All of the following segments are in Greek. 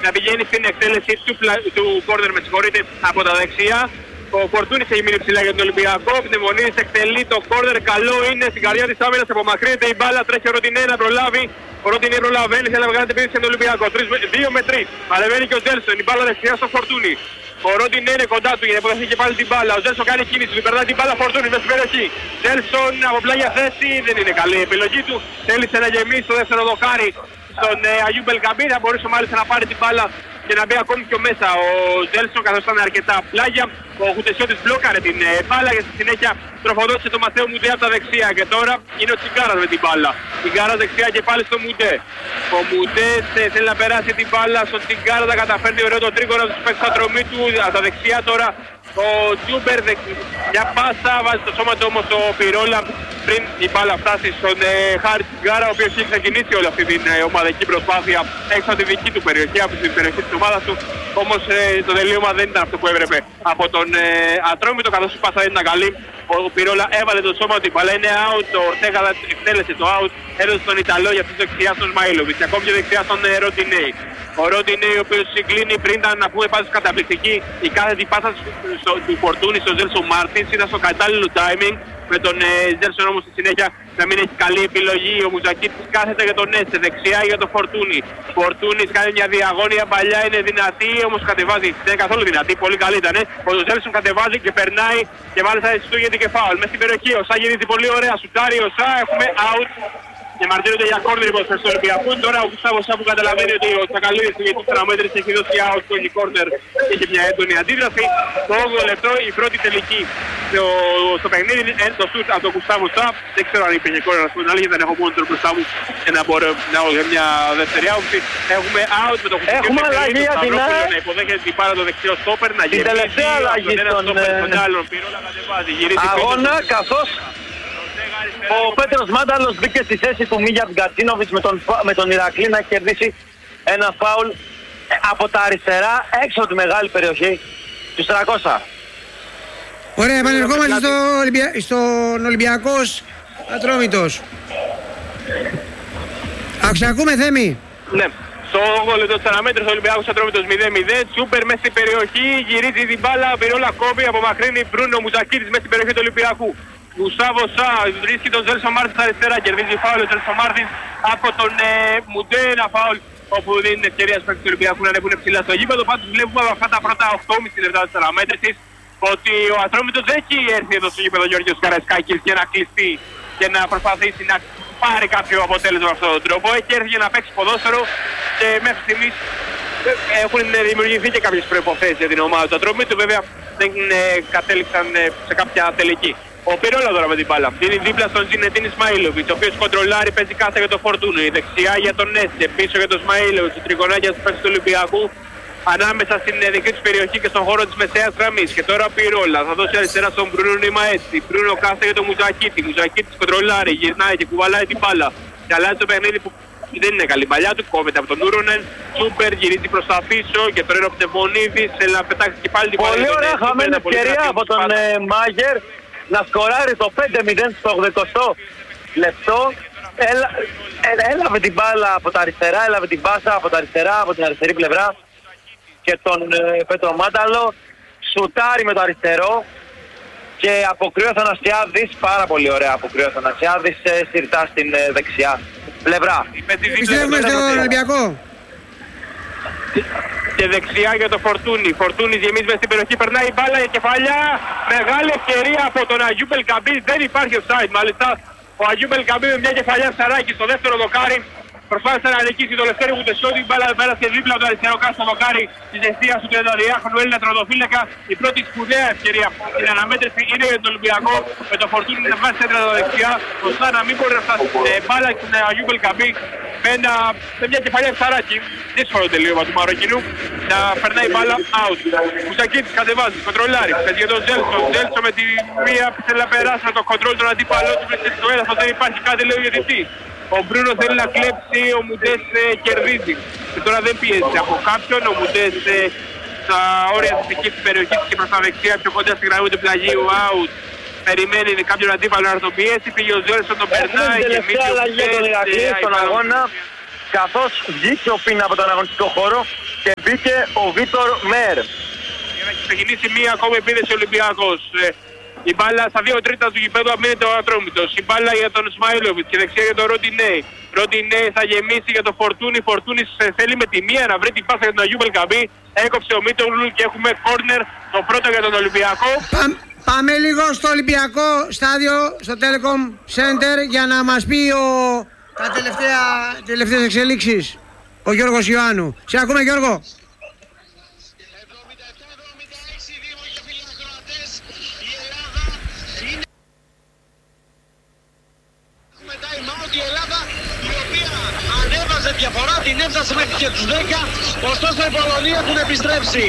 να πηγαίνει στην εκτέλεση του κόρνερ, με συγχωρείτε, από τα δεξιά. Ο Φορτούνης έχει μείνει ψηλά για τον Ολυμπιακό. Πνευμονίδης εκτελεί το κόρνερ. Καλό είναι στην καρδιά της άμυνας. Απομακρύνεται η μπάλα. Τρέχει ο Ροντινέ να προλάβει. Ο Ροντινέ προλαβαίνει. Θέλει να βγάλει την επίθεση για τον Ολυμπιακό. 2 με 3. Ανεβαίνει και ο Τζέλσον. Η μπάλα δεξιά στο Φορτούνη. Ο Ροντινέ είναι κοντά του για να υποδεχθεί και πάλι την μπάλα. Ο Τζέλσον κάνει κίνηση. Του περνάει την μπάλα. Φορτούνη μέσα στην περιοχή. Τζέλσον από πλάγια θέση. Δεν είναι καλή η επιλογή του. Θέλησε να γεμίσει το δεύτερο δοκάρι στον Αγίου Μπελκαμπή. Θα μπορούσε μάλιστα να πάρει την μπάλα και να μπει ακόμη πιο μέσα ο Τζέλσον, καθώς ήταν αρκετά πλάγια. Ο Γουτεσιώτης μπλόκαρε την μπάλα και στη συνέχεια τροφοδότησε τον Μαθαίο Μουντέ από τα δεξιά. Και τώρα είναι ο Τσιγκάρας με την μπάλα. Τσιγκάρας δεξιά και πάλι στο Μουντέ. Ο Μουντέ θέλει να περάσει την μπάλα στον Τσιγκάρα, θα καταφέρνει ωραίο το τρίγωνο να του παίξει στα δρομή του. Από τα δεξιά τώρα ο Τζούμπερ, μια πάσα, βάζει το σώμα του όμως ο Πυρόλα πριν η μπάλα φτάσει στον Χάρη Τσιγκάρα, ο οποίος έχει ξεκινήσει όλη αυτή την ομαδική προσπάθεια έξω από τη δική του περιοχή, από την περιοχή της ομάδας του. Όμως το τελείωμα δεν ήταν αυτό που έπρεπε από τον Ατρόμητο, καθώς η πάσα δεν ήταν καλή. Ο Πυρόλα έβαλε το σώμα του, η μπάλα είναι out, ο Ορτέγα εκτέλεσε το out, έδωσε τον Ιταλό για αυτούς δεξιά στον Σμαΐλοβιτς, ακόμη και δεξιά στον Ροντινέι. Ο Ροντινέι, ο οποίος συγκλίνει πριν ήταν, να πούμε, πάσης καταπληκτική, η κάθετη πάσα του Φορτούνη στο Ζέλσον Μάρτινς ήταν στο κατάλληλο timing, με τον Ζέλσον όμως στη συνέχεια να μην έχει καλή επιλογή. Ο Μουζακίτης κάθεται για τον Έσε, δεξιά για τον Φορτούνη. Φορτούνης κάνει μια διαγώνια παλιά, είναι δυνατή, όμως κατεβάζει, δεν είναι καθόλου δυνατή, πολύ καλή ήταν. Ο Ζέλσον κατεβάζει και περνάει και μάλιστα του γίνεται και φάουλ. Μες στην περιοχή ο Σά γυρίζει πολύ ωραία, σουτάρει ο Σά, έχουμε out. Και μαρτύρονται για κόρνερ υπό του Ολυμπιακού. Τώρα ο Γουστάβος Σά που καταλαβαίνει ότι ο Τσακαλίδης του γιατί παραμέτρηση έχει δώσει out στο κόρνερ και έχει μια έντονη αντίδραση. Το 8ο λεπτό η πρώτη τελική στο παιχνίδι, το σουτ από τον Γουστάβο Σά. Δεν ξέρω αν είπε και κόρνερ, να σου πει, δεν έχω μόνο τον μπροστά μου και να μπορώ να έχω μια δεύτερη άποψη. Έχουμε out με το Γουστάβο. Έχουμε αλλαγή για την ΑΕ. Να υποδέχεται την πάρα το δεξιό στόπερ, να γεμίσει. Την τελευταία αλλαγή στον αγώνα, καθώς ο Πέτρος Μάνταλος μπήκε στη θέση του Μίγιατ Γκατσίνοβιτς με τον Ηρακλή να κερδίσει ένα φάουλ από τα αριστερά έξω από τη μεγάλη περιοχή του 300. Ωραία, επανερχόμαστε στον Ολυμπιακός Ατρόμητος. Ακούμε, Θέμη. Ναι. Στο 8ο λεπτό της αναμέτρησης ο Ολυμπιακός Ατρόμητος 0-0. Τσούπερ μέσα στην περιοχή, γυρίζει την μπάλα, Πυρόλα κόβει, απομακρύνει Μπρούνο Μουζακίδης μέσα στην περιοχή του Ολυμπιακού. Γουστάβο Σά βρίσκει τον Ζέλσον Μάρτινς αριστερά, κερδίζει φάουλ ο Ζέλσον Μάρτινς από τον Μουντέ, ένα φάουλ όπου δίνει ευκαιρία στους παίκτες του Ολυμπιακού να ανέβουν ψηλά στο γήπεδο. Πάντως βλέπουμε από αυτά τα πρώτα 8,5 λεπτά της αναμέτρησης ότι ο Ατρόμητος δεν έχει έρθει εδώ στο γήπεδο Γιώργος Καραϊσκάκης για να κλειστεί και να προσπαθήσει να πάρει κάποιο αποτέλεσμα με αυτόν τον τρόπο. Έχει έρθει για να παίξει ποδόσφαιρο και μέχρι στιγμής έχουν δημιουργηθεί και κάποιες προϋποθέσεις για την ομάδα του Ατρόμητου, βέβαια δεν κατέληξαν σε κάποια τελική. Ο Πυρόλα τώρα με την μπάλα. Είναι δίπλα στον Τζινετίν Ισμαήλοβιτς, ο οποίος κοντρολάρει, παίζει κάθε για τον Φορτούνη. Δεξιά για τον Έσε, πίσω για τον Ισμαήλοβιτς, ο τριγωνάκια στους παίκτες του Ολυμπιακού. Ανάμεσα στην δική τους περιοχή και στον χώρο της μεσαίας γραμμής. Και τώρα ο Πυρόλα θα δώσει αριστερά στον Μπρούνο Νιμαέτσι. Μπρούνο κάθε για τον Μουζακίτη. Μουζακίτης κοντρολάρει, γυρνάει και κουβαλάει την μπάλα. Και αλλάζει το παιχνίδι που δεν είναι καλή παλιά του, κόβεται από τον Ούρονεν. Τσούπερ γυρίζει προς τα πίσω και τώρα είναι ο Πνευμονίδης, θέλει να πετάξει και πάλι την μπάλα. Πολύ ωραία χαμένη ευκαιρία από τον Μάγερ να σκοράρει το 5-0 στο 80ο λεπτό. Έλαβε την μπάλα από τα αριστερά, έλαβε την πάσα από τα αριστερά, από την αριστερή πλευρά και τον Πέτρο Μάνταλο. Σουτάρει με το αριστερό και αποκρύει ο Θανασιάδης, πάρα πολύ ωραία αποκρύει ο Θανασιάδης, συρτά στην δεξιά πλευρά. Πιστεύουμε στον Ολυμπιακό. Και δεξιά για το Φορτούνη. Φορτούνης γεμίζει μέσα στην περιοχή, περνάει η μπάλα για κεφαλιά. Μεγάλη ευκαιρία από τον Αγίου Μπελκαμπή, δεν υπάρχει offside μάλιστα. Ο Αγίου Μπελκαμπή με μια κεφαλιά ψαράκι στο δεύτερο δοκάρι. Προσπάθησε να νικήσει το Λευτέρη Γουτεσιώτη, η μπάλα πέρασε δίπλα από το αριστερό κάστο δοκάρι της αιστείας του 32χρονου Έλληνα τερματοφύλακα. Η πρώτη σπουδαία ευκαιρία στην αναμέτρηση είναι για τον Ολυμπιακό, με το Φορτούνη να βγάζει σέντρα τα δεξιά. Ωστά να μην μπορεί να φτάσει μπάλα στην Αγίου Μπελκαμπή με μια κεφαλιά ψαράκι. Δύσκολο τελείωμα του Μαροκινού. Να περνάει μπάλα out. Μουζακίτης κατεβάζει, κοντρολάρει. Παίζει για τον Ζέλσον. Ζέλσον με τη μία που θέλει να περάσει με το κοντρόλ των αντίπαλων του. Βρίσκεται στο έδαφος, δεν υπάρχει κάτι, λέει ο διαιτητής. Ο Μπρούνο θέλει να κλέψει, ο Μουντές κερδίζει. Και τώρα δεν πιέζει από κάποιον. Ο Μουντές στα όρια της δικής της περιοχής και προς τα δεξιά, πιο κοντά στη γραμμή του πλαγίου, out. Περιμένει κάποιον αντίπαλο να τον πιέσει, πήγε ο Ζέλσον, τον περνάει και τελευταία αλλαγή για τον Ηρακλή στον αγώνα, καθώς βγήκε ο Πίνα από τον αγωνιστικό χώρο και μπήκε ο Βίτορ Μέρ. Έχει ξεκινήσει μία ακόμη επίδεση Ολυμπιακός. Η μπάλα στα 2 τρίτα του γηπέδου αμήνεται ο Ατρόμητος. Η μπάλα για τον Σμάιλοβιτς και δεξιά για τον Ροντινέι. Ροντινέι θα γεμίσει για τον Φορτούνι. Φορτούνις θέλει με τη μία να βρει την πάσα για τον Αγιού Μπελκαμπή. Έκοψε ο Μίτογλου και έχουμε κόρνερ το πρώτο για τον Ολυμπιακό. Πάμε λίγο στο Ολυμπιακό στάδιο, στο Telecom Center για να μας πει τα τελευταίες εξελίξεις ο Γιώργος Ιωάννου. Σε ακούμε, Γιώργο. Η Ελλάδα, η οποία ανέβαζε διαφορά, την έφτασε μέχρι και τους 10, ωστόσο η Πολωνία έχουν επιστρέψει.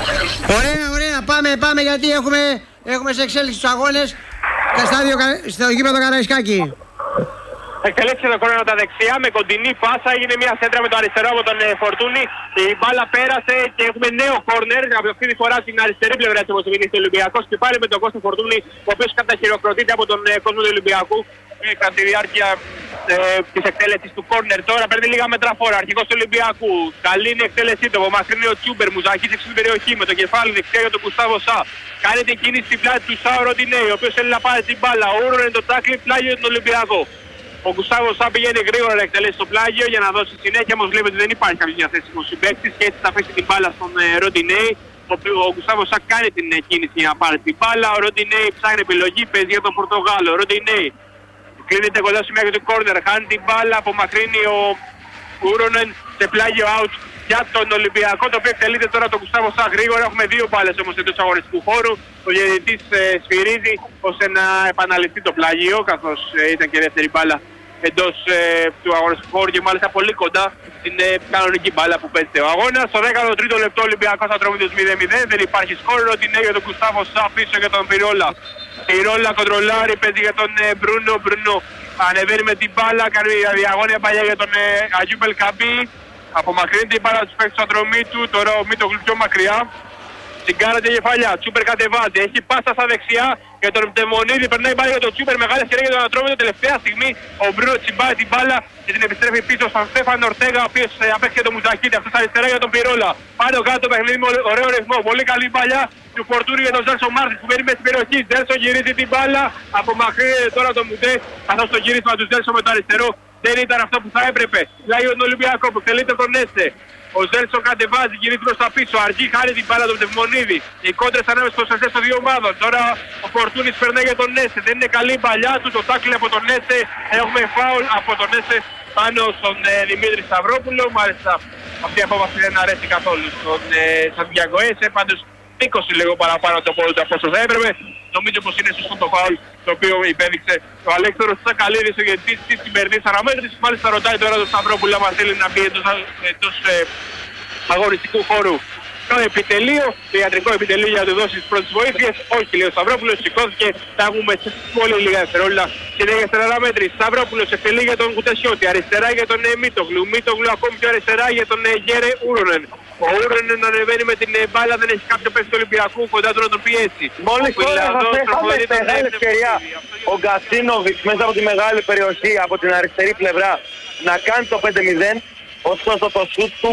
Ωραία, πάμε γιατί έχουμε σε εξέλιξη τους αγώνες στο γήπεδο Καραϊσκάκη. Εκτελέξε το κόρνερ τα δεξιά με κοντινή πάσα, έγινε μια σέντρα με το αριστερό από τον Φορτούνι. Η μπάλα πέρασε και έχουμε νέο κόρνερ από αυτή τη φορά στην αριστερή πλευρά της Ομοσπονδίας του Ολυμπιακού και πάλι με τον Κώστα Φορτούνι, ο οποίος καταχειροκροτείται από τον κόσμο του Ολυμπιακού κατά τη διάρκεια της εκτέλεσης του κόρνερ. Τώρα παίρνει λίγα μέτρα φόρα, αρχικός του Ολυμπιακού. Καλή είναι η εκτέλεσή του, μακρύνει ο Τσούμπερ, Μουζακής έξω στην περιοχή με το κεφάλι δεξιά για τον Κουστάβο Σα. Κάνει την κίνηση στην πλάτη του Σα ο Ροντινέι, ο οποίος θέλει να πάρει την μπάλα. Ο Ούρον είναι το τάκλι πλάγιο για τον Ολυμπιακό. Ο Γκουστάβο Σα πηγαίνει γρήγορα να εκτελέσει το πλάγιο για να δώσει συνέχεια, όμως βλέπετε ότι δεν υπάρχει καμία διαθέσιμο συμπαίκτης και έτσι θα αφήσει την μπάλα στον Ροντινέι. Ο Γκουστάβο Σα κάνει την κίνηση για να πάρει την μπάλα. Ο Ροντινέι ψάχνει επιλογή, παίζει για τον Πορτογάλο. Ο Ροντινέι κλείνεται κοντά σημεία για το κόρνερ, χάνει την μπάλα, απομακρύνει ο Ούρονεν σε πλάγιο out για τον Ολυμπιακό, το οποίο εκτελείται τώρα τον Γκουστάβο Σα γρήγορα. Έχουμε δύο μπάλες όμως εντός αγωνιστικού χώρου. Ο διαιτητής σφυρίζει ώστε να επαναληφθεί το πλάγιο, καθώς ήταν και δεύτερη μπάλα εντός του αγωνιστικού χώρου και μάλιστα πολύ κοντά στην κανονική μπάλα που παίζεται ο αγώνας. Στο 13ο λεπτό Ολυμπιακός Ατρόμητος 0-0, δεν υπάρχει σκόρ. Ότι είναι για τον Γκουστάβο Σα πίσω για τον Πυρόλα. Πυρόλα κοντρολάρει, παίζει για τον Μπρούνο. Μπρούνο ανεβαίνει με την μπάλα, κάνει διαγώνια παλιά για τον Αγιού Μπελκαμπή. Απομακρύνεται η μπάλα του παίκτες του Ατρομήτου, τώρα ο Μίτογλου πιο μακριά. Συγκάρεται κεφαλιά, Τσούπερ κατεβάζει, έχει πάσα στα δεξιά για τον Μτεμονίδη, περνάει μπάλα για τον Τσούπερ, μεγάλη ευκαιρία για τον Ατρόμητο. Τελευταία στιγμή ο Μπρούνο τσιμπάει την μπάλα και την επιστρέφει πίσω στον Στέφαν Ορτέγα, ο οποίος απέχει τον Μουζακίτη, αυτός αριστερά για τον Πυρόλα. Πάνω κάτω το παιχνίδι με ωραίο ρυθμό, πολύ καλή μπαλιά του Φορτούνι για τον Ζέλσον Μάρτιν που μπαίνει μέσα στην περιοχή. Ζέλσον γυρίζει την μπάλα, απομακρύνεται τώρα τον Μουτέ, καθώς το γύρισμα του Ζέλσον με το αριστερό δεν ήταν αυτό που θα έπρεπε. Λάγει τον Ολυμπιακό που εκτελείται τον Έστε. Ο Ζέλσον κατεβάζει, γυρίζει προς τα πίσω. Αργεί, χάρη την μπάλα του Τευμονίδη. Οι κόντρες ανάμεσα στους αστές των δύο ομάδων. Τώρα ο Φορτούνης περνάει για τον Έστε. Δεν είναι καλή η παλιά του. Το τάκλι από τον Έστε. Έχουμε φάουλ από τον Έστε πάνω στον Δημήτρη Σταυρόπουλο. Μάλιστα αυτή η απόφαση δεν αρέσει καθόλου στον Σαντιάγκο Έσε. Πάντως 20 λίγο παραπάνω το πόδι του από όσο θα έπρεπε. Νομίζω πως είναι σωστό το φάουλ το οποίο υπέδειξε ο Αλέξανδρος Τσακαλίδης, ο διαιτητής της σημερινής αναμέτρησης. Μάλιστα ρωτάει τώρα τον Σταυρόπουλο αν θέλει να μπει εντός αγωνιστικού χώρου το επιτελείο, το ιατρικό επιτελείο για να του δώσει τις πρώτες βοήθειες. Όχι, λέει ο Σταυρόπουλος, σηκώθηκε, θα έχουμε σε πολύ λίγα δευτερόλεπτα. Συνέχεια στην αναμέτρηση. Σταυρόπουλος εκτελεί για τον Κουτεσιώτη, αριστερά για τον Μίτογλου. Μίτογλου ακόμη πιο αριστερά για τον Γέρε Ούρονεν. Ο Ούρονεν ανεβαίνει με την μπάλα, δεν έχει κάποιο παίκτη του Ολυμπιακού κοντά του να τον πιέσει. Μόλις τώρα είχαμε μεγάλη ευκαιρία ο Γκατσίνοβιτς μέσα από τη μεγάλη περιοχή, από την αριστερή πλευρά, να κάνει το 5-0. Ωστόσο το σούτ του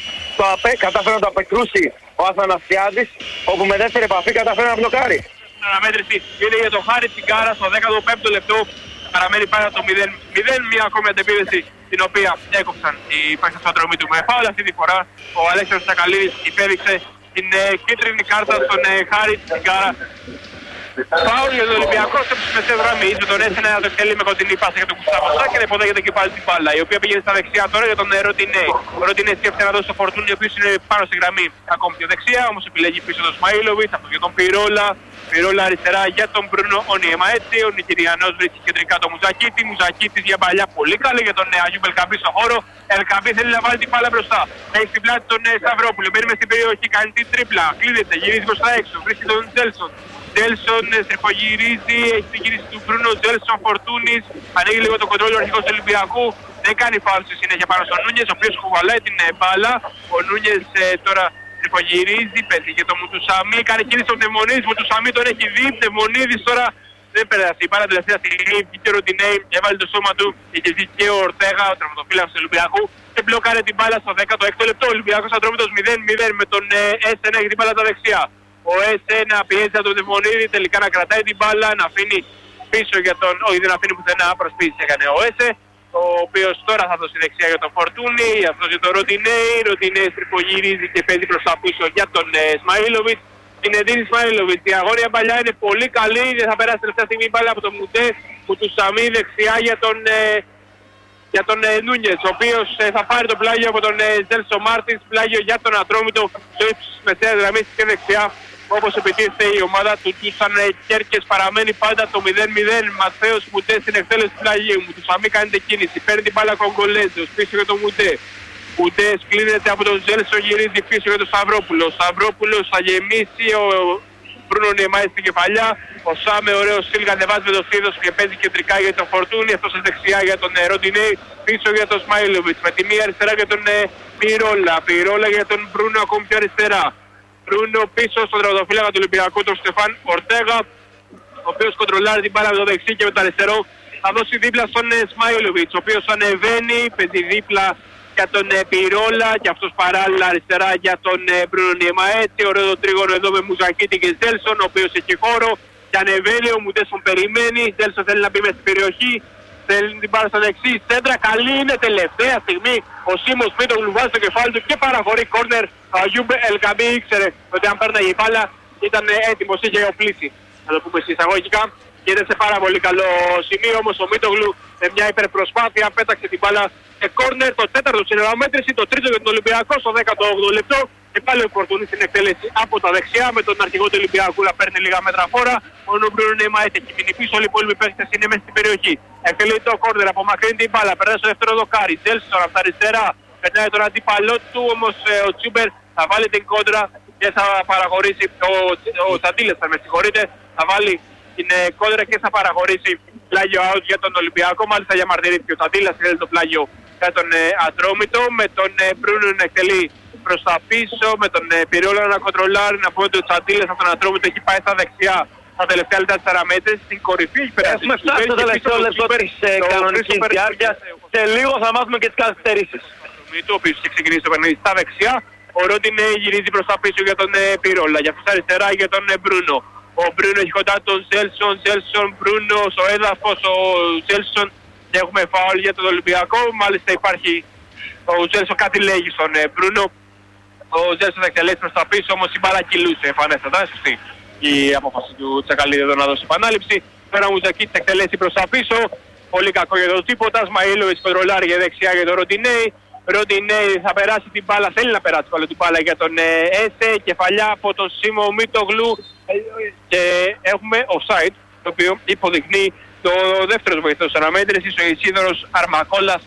κατάφερε να το απεκρούσει ο Αθανασιάδης, όπου με δεύτερη επαφή κατάφερε να μπλοκάρει. Η αναμέτρηση είναι για τον Χάρη Τσιγκάρα στο 15ο λεπτό. Παραμένει πάρα το 0-0, μια ακόμη αντεπίθεση την οποία έκοψαν οι παίκτες του Ατρομήτου με φάουλ. Αυτή τη φορά ο Αλέξανδρος Τσακαλίδης υπέδειξε την κίτρινη κάρτα στον Χάρη Τσιγκάρα. Φάουλ για τον Ολυμπιακό στο μεσαία γραμμή. Ίσως τον Έστενα να το εκτελεί με κοντινή πάσα για τον Κουστάβο Σα και να υποδέχεται και πάλι την μπάλα, η οποία πηγαίνει στα δεξιά τώρα για τον Ροντινέι. Ο Ροντινέι σκέφτεται να δώσει το Φορτούνι, ο οποίος είναι πάνω στη γραμμή ακόμη πιο δεξιά, όμως επιλέγει πίσω τον Σμαΐλοβιτς, αυτό για τον Πυρόλα. Πυρόλα αριστερά για τον Μπρούνο Ονιέμα έτσι. Ο Νικηριανός βρίσκει κεντρικά τον Μουζακίτη. Μουζακίτης για παλιά πολύ καλή για τον Αγιού Μπελκαμπή στο χώρο. Ελκαμπή θέλει να βάλει την μπάλα μπροστά. Έχει στην πλάτη τον Σταυρόπουλο. Μπαίνει μες στην περιοχή, κάνει την τρίπλα. Κλείνεται, γυρίζει προς τα έξω. Βρίσκει τον Τζέλσον. Τζέλσον στριφογυρίζει, έχει την κίνηση του Μπρούνο. Τζέλσον Φορτούνης. Ανοίγει λίγο το κοντρόλ ο αρχηγός του Ολυμπιακού. Δεν κάνει φάουλ στη συνέχεια πάνω στον Νούνιες, ο οποίος κουβαλάει την μπάλα. Ο Νούνιες τώρα στριφογυρίζει, πέφτει και το Μουτουσαμί. Κάνει κίνηση στον Μτεμονίδη. Μουτουσαμί τον έχει δει. Μτεμονίδης τώρα δεν πέρασε. Πάρα τελευταία στιγμή βγήκε ο Ροντινέι, έβαλε το σώμα του. Είχε δει και ο Ορτέγα, ο τραυματοφύλακας του Ολυμπιακού. και μπλοκάρει την μπάλα στο 16ο λεπτό. Ο Ολυμπιακός Ατρόμητος 0-0 με τον S1 έχει την μπάλα στα δεξιά. Ο S1 πιέζει από τον Δαιμονίδη, τελικά να κρατάει την μπάλα, να αφήνει πίσω για τον... Όχι, δεν αφήνει πουθενά, προσπίση έκανε ο S, ο οποίος τώρα θα δώσει δεξιά για τον Φορτούνη, αυτός για τον Ροντινέη. Ροντινέη στριφογυρίζει και παίζει προς τα πίσω για τον Σμαΐλοβιτς. Την Εδίνη Σμαΐλοβιτς, η αγόρια παλιά είναι πολύ καλή, δεν θα περάσει τελευταία στιγμή μπάλα από τον Μουτέ, που του Σαμί δεξιά για τον Νούνιες, ο οποίος θα πάρει το πλάγιο από τον Ζέλσο Μάρτινς, πλάγιο για τον Ατρόμητο, στο ύψος της μεσαίας γραμμής και δεξιά, όπως επιτίθεται η ομάδα του Τούσαν Κέρκες, παραμένει πάντα το 0-0. Ματθαίος Μουτέ στην εκτέλεση πλαγίου μου, του Σαμί κάνετε κίνηση, παίρνει την μπάλα Κογκολέζος, πίσω για τον Μουτέ. Μουτές κλείνεται από τον Ζέλσο, γυρίζει πίσω για τον Σταυρόπουλο. Ο Σταυρόπουλος θα γεμίσει, ο Μπρούνο Νιεμάη στην κεφαλιά. Ο Σάμε, ωραίο Σίλγα, ανεβάζει με το Σίδος και παίζει κεντρικά για τον Φορτούνη. Αυτός δεξιά για τον Ροντινέη, πίσω για τον Σμαΐλοβιτς. Με τη μία αριστερά για τον Πυρόλα. Πυρόλα για τον Μπρούνο ακόμη πιο αριστερά. Μπρούνο πίσω στον τερματοφύλακα του Ολυμπιακού, τον Στεφάν Ορτέγα, ο οποίος κοντρολάρει την μπάλα με το δεξί και με το αριστερό. Θα δώσει δίπλα στον Σμαΐλοβιτς, ο οποίος ανεβαίνει, παίζει δίπλα για τον Πυρόλα και αυτός παράλληλα αριστερά για τον Μπρούνο Νιεμαέτσι. Ωραίο το τρίγωνο εδώ με Μουζακίτη και Ζέλσον, ο οποίος έχει χώρο και ανεβαίνει, ο Μουτές τον περιμένει. Ζέλσον θέλει να μπει μέσα στην περιοχή, θέλει την πάρει στο δεξί, σέντρα καλή είναι τελευταία στιγμή. Ο Σίμος Μίτογλου βάζει το κεφάλι του και παραχωρεί κόρνερ. Ο Αγιούμπ Ελκαμπή ήξερε ότι αν παίρναγε η μπάλα ήταν έτοιμος, είχε οπλίσει, να το πούμε εισαγωγικά. Και είναι σε πάρα πολύ καλό σημείο, όμως ο Μίτογλου με μια υπερπροσπάθεια πέταξε την μπάλα σε κόρνερ, το τέταρτο στην αναμέτρηση, το τρίτο για τον Ολυμπιακό στο 18ο λεπτό. Και πάλι ο Φορτούνης στην εκτέλεση από τα δεξιά με τον αρχηγό του Ολυμπιακού να παίρνει λίγα μέτρα φόρα. Ο Μπρούνο Νιεμάης έχει μείνει πίσω, όλοι οι υπόλοιποι παίκτες είναι μέσα στην περιοχή. Εκτελεί το κόρνερ, απομακρύνει την μπάλα, περνάει στο δεύτερο δοκάρι. Τζέλσον από τα αριστερά, περνάει τον αντίπαλό του, όμως ο Τσούμπερ θα βάλει την κόντρα και θα παραχωρήσει. Ο Τσαντίλες, με συγχωρείτε, θα βάλει την κόντρα και θα παραχωρήσει πλάγιο out για τον Ολυμπιακό. Μάλιστα διαμαρτυρήθηκε ο Τσαντίλας, θέλει το πλάγιο για τον Ατρόμητο, με τον Μπρούνο να εκτελεί προς τα πίσω, με τον Πυρόλα να κοντρολάρει. Να πω ότι ο Τσαντίλες από τον Ατρόμητο έχει πάει στα δεξιά τα τελευταία λεπτά της παραμέτρησης, στην κορυφή έχει περάσει. Έχουμε φτάσει στο τελευταίο λεπτό της κανονικής διάρκειας, σε λίγο θα μάθουμε και τις καθυστερήσεις. Ο οποίος έχει ξεκινήσει το παιχνίδι στα δεξιά, ο Ρόντινεϊ γυρίζει προς τα πίσω για τον Πυρόλα, για αυτούς αριστερά για τον Μπρούνο. Ο Μπρούνο έχει κοντά τον Ζέλσον, Ζέλσον Μπρούνο στο έδαφος, ο Ζέλσον, και έχουμε φάουλ για τον Ολυμπιακό. Μάλιστα υπάρχει ο Ζέλσον, κάτι λέγει στον Μπρούνο. Ο Ζέλσον θα εκτελέσει προς τα πίσω, όμως η μπάλα κυλούσε εμφανέστατα, σωστή η απόφαση του Τσακαλίδη εδώ να δώσει επανάληψη. Τώρα ο Μουζακίτης θα εκτελέσει προς τα πίσω, πολύ κακό για το τίποτα. Σμαΐλοβιτς κοντρολάρει για δεξιά για τον Ροντινέη. Ροντινέη θα περάσει την μπάλα, θέλει να περάσει πάλι την μπάλα για τον Έσε, κεφαλιά από τον Σίμο Μίτογλου και έχουμε offside, το οποίο υποδεικνύει το δεύτερο βοηθός αναμέτρησης, ο Ισίδωρος Αρμακόλας.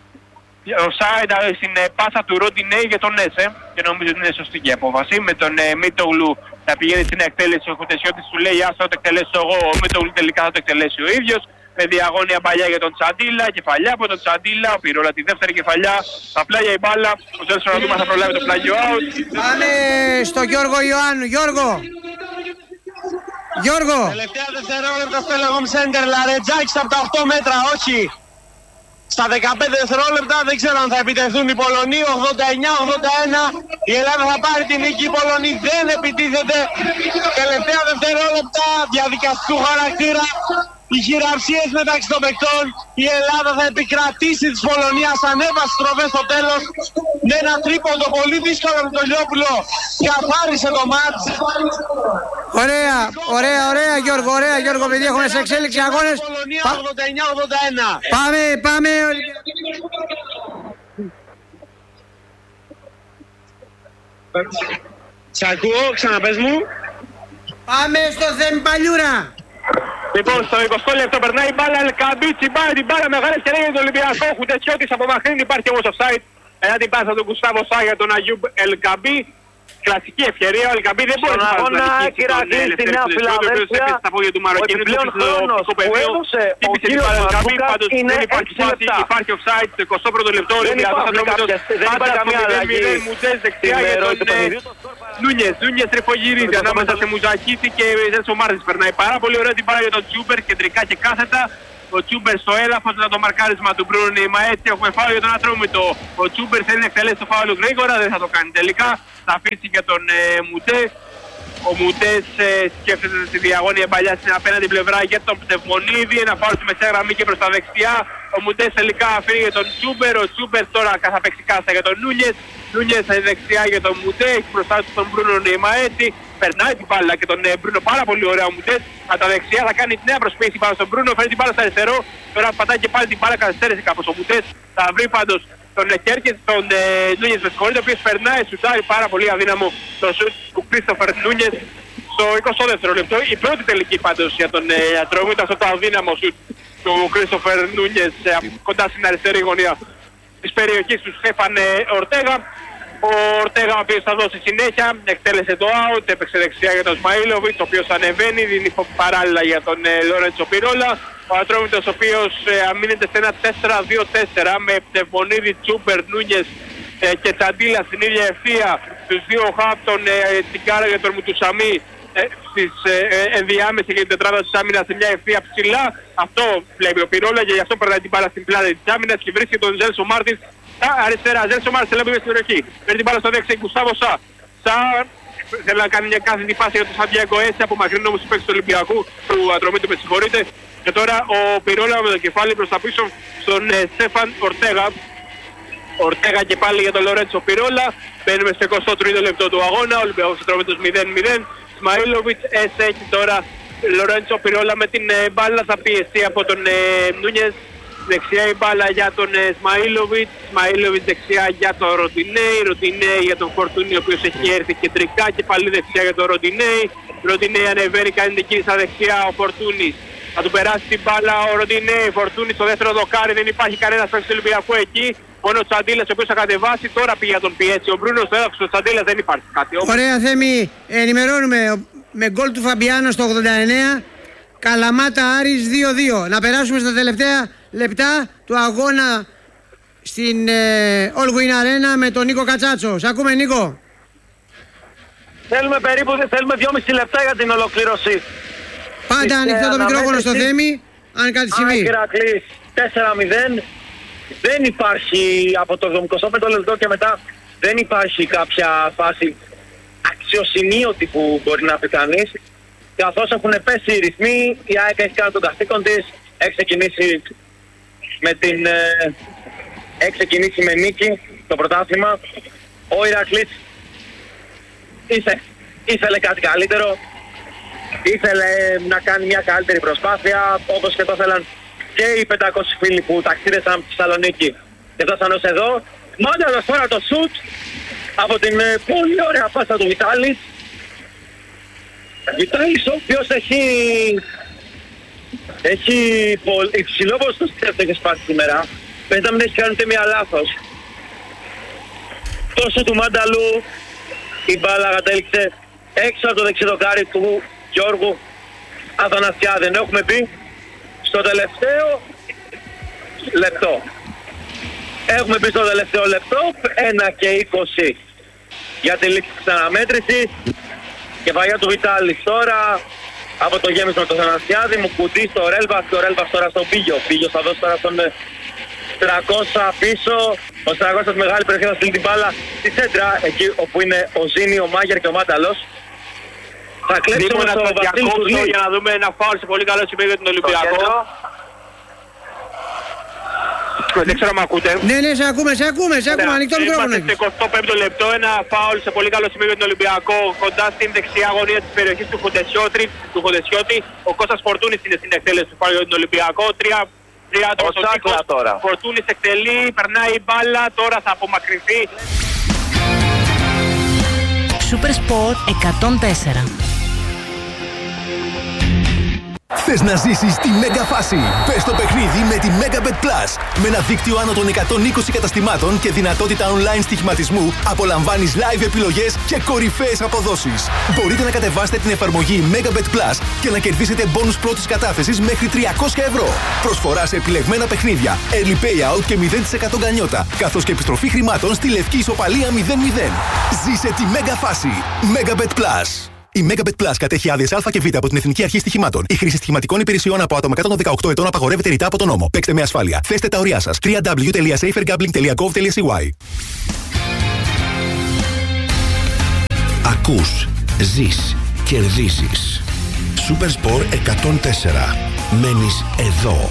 Offside στην πάσα του Ροντινέη για τον Έσε και νομίζω ότι είναι σωστή και η απόφαση. Με τον Μίτογλου να πηγαίνει στην εκτέλεση, ο Χουτεσιώτης του λέει άστα το εκτελέσω εγώ, ο Μίτογλου τελικά θα το εκτελέσει ο ίδιος. Με διαγώνια παλιά για τον Τσαντίλα, κεφαλιά από τον Τσαντίλα, ο Πυρόλα τη δεύτερη κεφαλιά, θα πλάγια η μπάλα, ο Ζέλσον να δούμε θα προλάβει το πλάγιο out. Πάμε στο Γιώργο Ιωάννου, Γιώργο! Γιώργο! Τελευταία δευτερόλεπτα στο Telecom Center, Λαρετζάκης από τα 8 μέτρα, όχι. Στα 15 δευτερόλεπτα δεν ξέρω αν θα επιτεθούν οι Πολωνοί, 89-81, η Ελλάδα θα πάρει την νίκη, οι Πολωνοί δεν επιτίθεται. Τελευταία δευτερόλεπτα διαδικαστικού χαρακτήρα. Οι χειραψίες μεταξύ των παικτών, η Ελλάδα θα επικρατήσει της Πολωνίας, ανέβασε στροφές στο τέλος με ένα τρίποντο πολύ δύσκολο με τον Λιόπουλο, καθάρισε το μάτς. Ωραία Γιώργο, επειδή έχουμε σε εξέλιξη αγώνες. Πολωνία 89-81. Πάμε. Σ' ακούω, ξαναπες μου. Πάμε στο Θεμπαλιούρα. Λοιπόν, στο 20 λεπτό περνάει η μπάλα, Ελκαμπή τσιμπάει την μπάλα, μεγάλη ευκαιρία για τον Ολυμπιακό. Χουτεσιώτης απομακρύνει, υπάρχει όμως offside. Ένα την πάσα του Γκουστάβο Σά για τον Αγιούμπ Ελκαμπή. Κλασική ευκαιρία, ο Ελκαμπή δεν μπορεί να αγώνα τον Ηρακλή στη Νέα Φιλαδέλφια. Ο επιπλέον χρόνος που έδωσε ο κύριος Μαρκούκας είναι 6 λεπτά. Υπάρχει offside στο 21ο λεπτό. Δεν υπάρχει καμία αλλαγή Νούνιες τρυφογυρίζει ανάμεσα σε Μουζακίτη και Ζέλσο Μάρτινς. Περνάει πάρα πολύ ωραία την μπάλα για τον Τσούμπερ, κεντρικά και κάθετα. Ο Τσούμπερ στο έδαφος μετά το μαρκάρισμα του Μπρούνο Νεϊμαέτη. Έχουμε φάουλ για τον Ατρόμητο. Ο Τσούμπερ θέλει να εκτελέσει το φάουλ γρήγορα, δεν θα το κάνει τελικά. Θα αφήσει και τον Μουτέ. Ο Μουτές σκέφτεται στη διαγώνια παλιά στην απέναντι πλευρά για τον Πνευμονίδη. Ένα φάουλ στη μεσαία γραμμή και προς τα δεξιά. Ο Μουτές τελικά αφήνει για τον Τσούμπερ. Ο Τσούμπερ τώρα καθαπεξικάστα για τον Νούνιες. Νούνιες στα δεξιά για τον Μουτέ. Έχει μπροστά του τον Μπρούνο Νεϊμαέτη. Περνάει την μπάλα και τον Μπρούνο πάρα πολύ ωραία ο Μουτές. Από τα δεξιά θα κάνει τη νέα προσποίηση πάνω στον Μπρούνο. Φέρνει την μπάλα στο αριστερό. Τώρα πατάει και πάλι την μπάλα, καθυστέρησε κάπως ο Μουτές. Θα βρει πάντως τον Κέρκες, τον Νούνιες με συγχωρείτε, ο οποίος περνάει, σουτάρει πάρα πολύ αδύναμο το σουτ του Κρίστοφερ Νούνιες στο 22ο λεπτό. Η πρώτη τελική πάντως για τον Ατρόμητο, αυτό το αδύναμο σουτ του Κρίστοφερ Νούνιες κοντά στην αριστερή γωνία της περιοχής του Στέφαν Ορτέγα. Ο Ορτέγα ο οποίος θα δώσει συνέχεια, εκτέλεσε το out, έπαιξε δεξιά για τον Σμαΐλοβιτς, ο οποίος ανεβαίνει, δίνει παράλληλα για τον Λόρεντσο Πυρόλα. Ο Ατρόμητος ο οποίος αμήνεται σε ένα 4-2-4 με Πνευμονίδη, Τσούμπερ, Νούνιες και Τσαντίλα στην ίδια ευθεία. Τους δύο χαπ, τον Τιγκάρα και τον Μουτουσαμί στις ενδιάμεση για την τετράδα της άμυνας σε μια ευθεία ψηλά. Αυτό βλέπει ο Πυρόλα και γι' αυτό περνάει την μπάλα στην πλάτη της άμυνας και βρίσκει τον Ζέλσο Μάρτινς αριστερά. Ζέλσο Μάρτινς ελέγχει στην περιοχή. Παίρνει την μπάλα στο δεξί, Γκουστάβο Σα. Θέλει να κάνει μια κάθετη πάση για τον Σαντιάγκο Έτσι, απομακρύνει όμως τους παίκτες του Ολυμπιακού, του Ατρομήτου με συγχωρείτε. Και τώρα ο Πυρόλα με το κεφάλι προς τα πίσω στον Στέφαν Ορτέγα. Ορτέγα και πάλι για τον Λορέντσο Πυρόλα. Μπαίνουμε στο 23ο λεπτό του αγώνα. Ο Ολυμπιακός Ατρόμητος 0-0. Σμαΐλοβιτς έχει τώρα Λορέντσο Πυρόλα με την μπάλα. Θα πιεστεί από τον Νούνιες. Δεξιά η μπάλα για τον Σμαΐλοβιτς. Σμαΐλοβιτς δεξιά για τον Ροντινέη. Ροντινέη για τον Φορτούνη ο οποίος έχει έρθει κεντρικά και πάλι δεξιά για τον Ροντινέη. Ροντινέη ανεβαίνει, κάνει την κίνηση στα δεξιά ο Φορτούνης. Θα του περάσει την μπάλα ο Ροντινέη. Φορτούνης στο δεύτερο δοκάρι, δεν υπάρχει κανένας παίκτης του Ολυμπιακού εκεί. Μόνο ο Τσαντίλας ο οποίος θα κατεβάσει, τώρα πήγε για τον πιέσει. Ο Μπρούνος στο έδαφος, ο Τσαντίλας δεν υπάρχει κάτι. Ωραία Θέμη, ενημερώνουμε με γκολ του Φαμπιάνο στο 89. Καλαμάτα Άρης 2-2. Να περάσουμε στα τελευταία λεπτά του αγώνα στην All Win Arena με τον Νίκο Κατσάτσο. Σ' ακούμε Νίκο? Θέλουμε 2,5 λεπτά για την ολοκλήρωση. Πάντα ανοιχτό το μικρόφωνο στο Θέμη, αν κάτι συμβεί. Ηρακλής 4-0. Δεν υπάρχει από το 75 λεπτό και μετά, δεν υπάρχει κάποια φάση αξιοσημείωτη που μπορεί να πει κανείς. Καθώς έχουν πέσει οι ρυθμοί, η ΑΕΚ έχει κάνει τον καθήκον της, έχει ξεκινήσει με νίκη το πρωτάθλημα. Ο Ηρακλής ήθελε κάτι καλύτερο, ήθελε να κάνει μια καλύτερη προσπάθεια, όπως και το ήθελαν και οι 500 φίλοι που ταξίδεσαν από τη Θεσσαλονίκη και φτάσαν ως εδώ. Μάνταλος τώρα το σουτ από την πολύ ωραία πάσα του Βιτάλης. Βιτάλης ο οποίος έχει υψηλό ποσοστό που έχει σπάσει σήμερα. Πέντε να μην έχει κάνει ούτε μία λάθος. Τόσο του Μάνταλου η μπάλα κατέληξε έξω από το δεξιδοκάρι του Γιώργου Αθανασιάδη. Έχουμε πει στο τελευταίο λεπτό. Έχουμε πει στο τελευταίο λεπτό 1:20 για τη λήξη της αναμέτρησης. Κεφαλιά του Βιτάλης τώρα από το γέμισμα του Αθανασιάδη, μου κουτί στο Ρέλβας και ο Ρέλβας τώρα στον Πίγιο. Πίγιο θα δώσει τώρα στον 300 πίσω. Ο 300 μεγάλη περιοχή θα στείλει την μπάλα στη σέντρα, εκεί όπου είναι ο Ζήνη, ο Μάγερ και ο Μάταλος. Θα κλέψουμε στο Βασίλη Κουρλή για να δούμε ένα φάουλ σε πολύ καλό σημείο για τον Ολυμπιακό. Δεν ξέρω αν ακούτε. Ναι, σε ακούμε, ανοιχτό μικρόφωνο. Είμαστε στο 25ο λεπτό, ένα φάουλ σε πολύ καλό σημείο για τον Ολυμπιακό, κοντά στην δεξιά γωνία της περιοχής του Χοντεσιώτη. Ο Κώστας Φορτούνης είναι στην εκτέλεση του φάουλ για τον Ολυμπιακό. Τρία άτομα στον κύκλο. Φορτούνης εκτελεί, περνάει η μπάλα, τώρα θα απομακρυνθεί. Super Sport 104. Θες να ζήσεις τη μέγα φάση? Πες το παιχνίδι με τη Megabet Plus. Με ένα δίκτυο άνω των 120 καταστημάτων και δυνατότητα online στοιχηματισμού, απολαμβάνεις live επιλογές και κορυφαίες αποδόσεις. Μπορείτε να κατεβάσετε την εφαρμογή Megabet Plus και να κερδίσετε μπόνους πρώτης κατάθεσης μέχρι 300 ευρώ. Προσφορά σε επιλεγμένα παιχνίδια, early payout και 0% γκανιότα, καθώς και επιστροφή χρημάτων στη λευκή ισοπαλία 0-0. Ζήσε τη μέγα φάση. Megabet Plus. Η Megabet Plus κατέχει άδειες Α και Β από την Εθνική Αρχή Στοιχημάτων. Η χρήση στοιχηματικών υπηρεσιών από άτομα κάτω των 18 ετών απαγορεύεται ρητά από τον νόμο. Παίξτε με ασφάλεια. Θέστε τα ωριά σας. www.safergambling.gov.cy. Ακούς, ζεις, κερδίζεις. Supersport 104. Μένεις εδώ.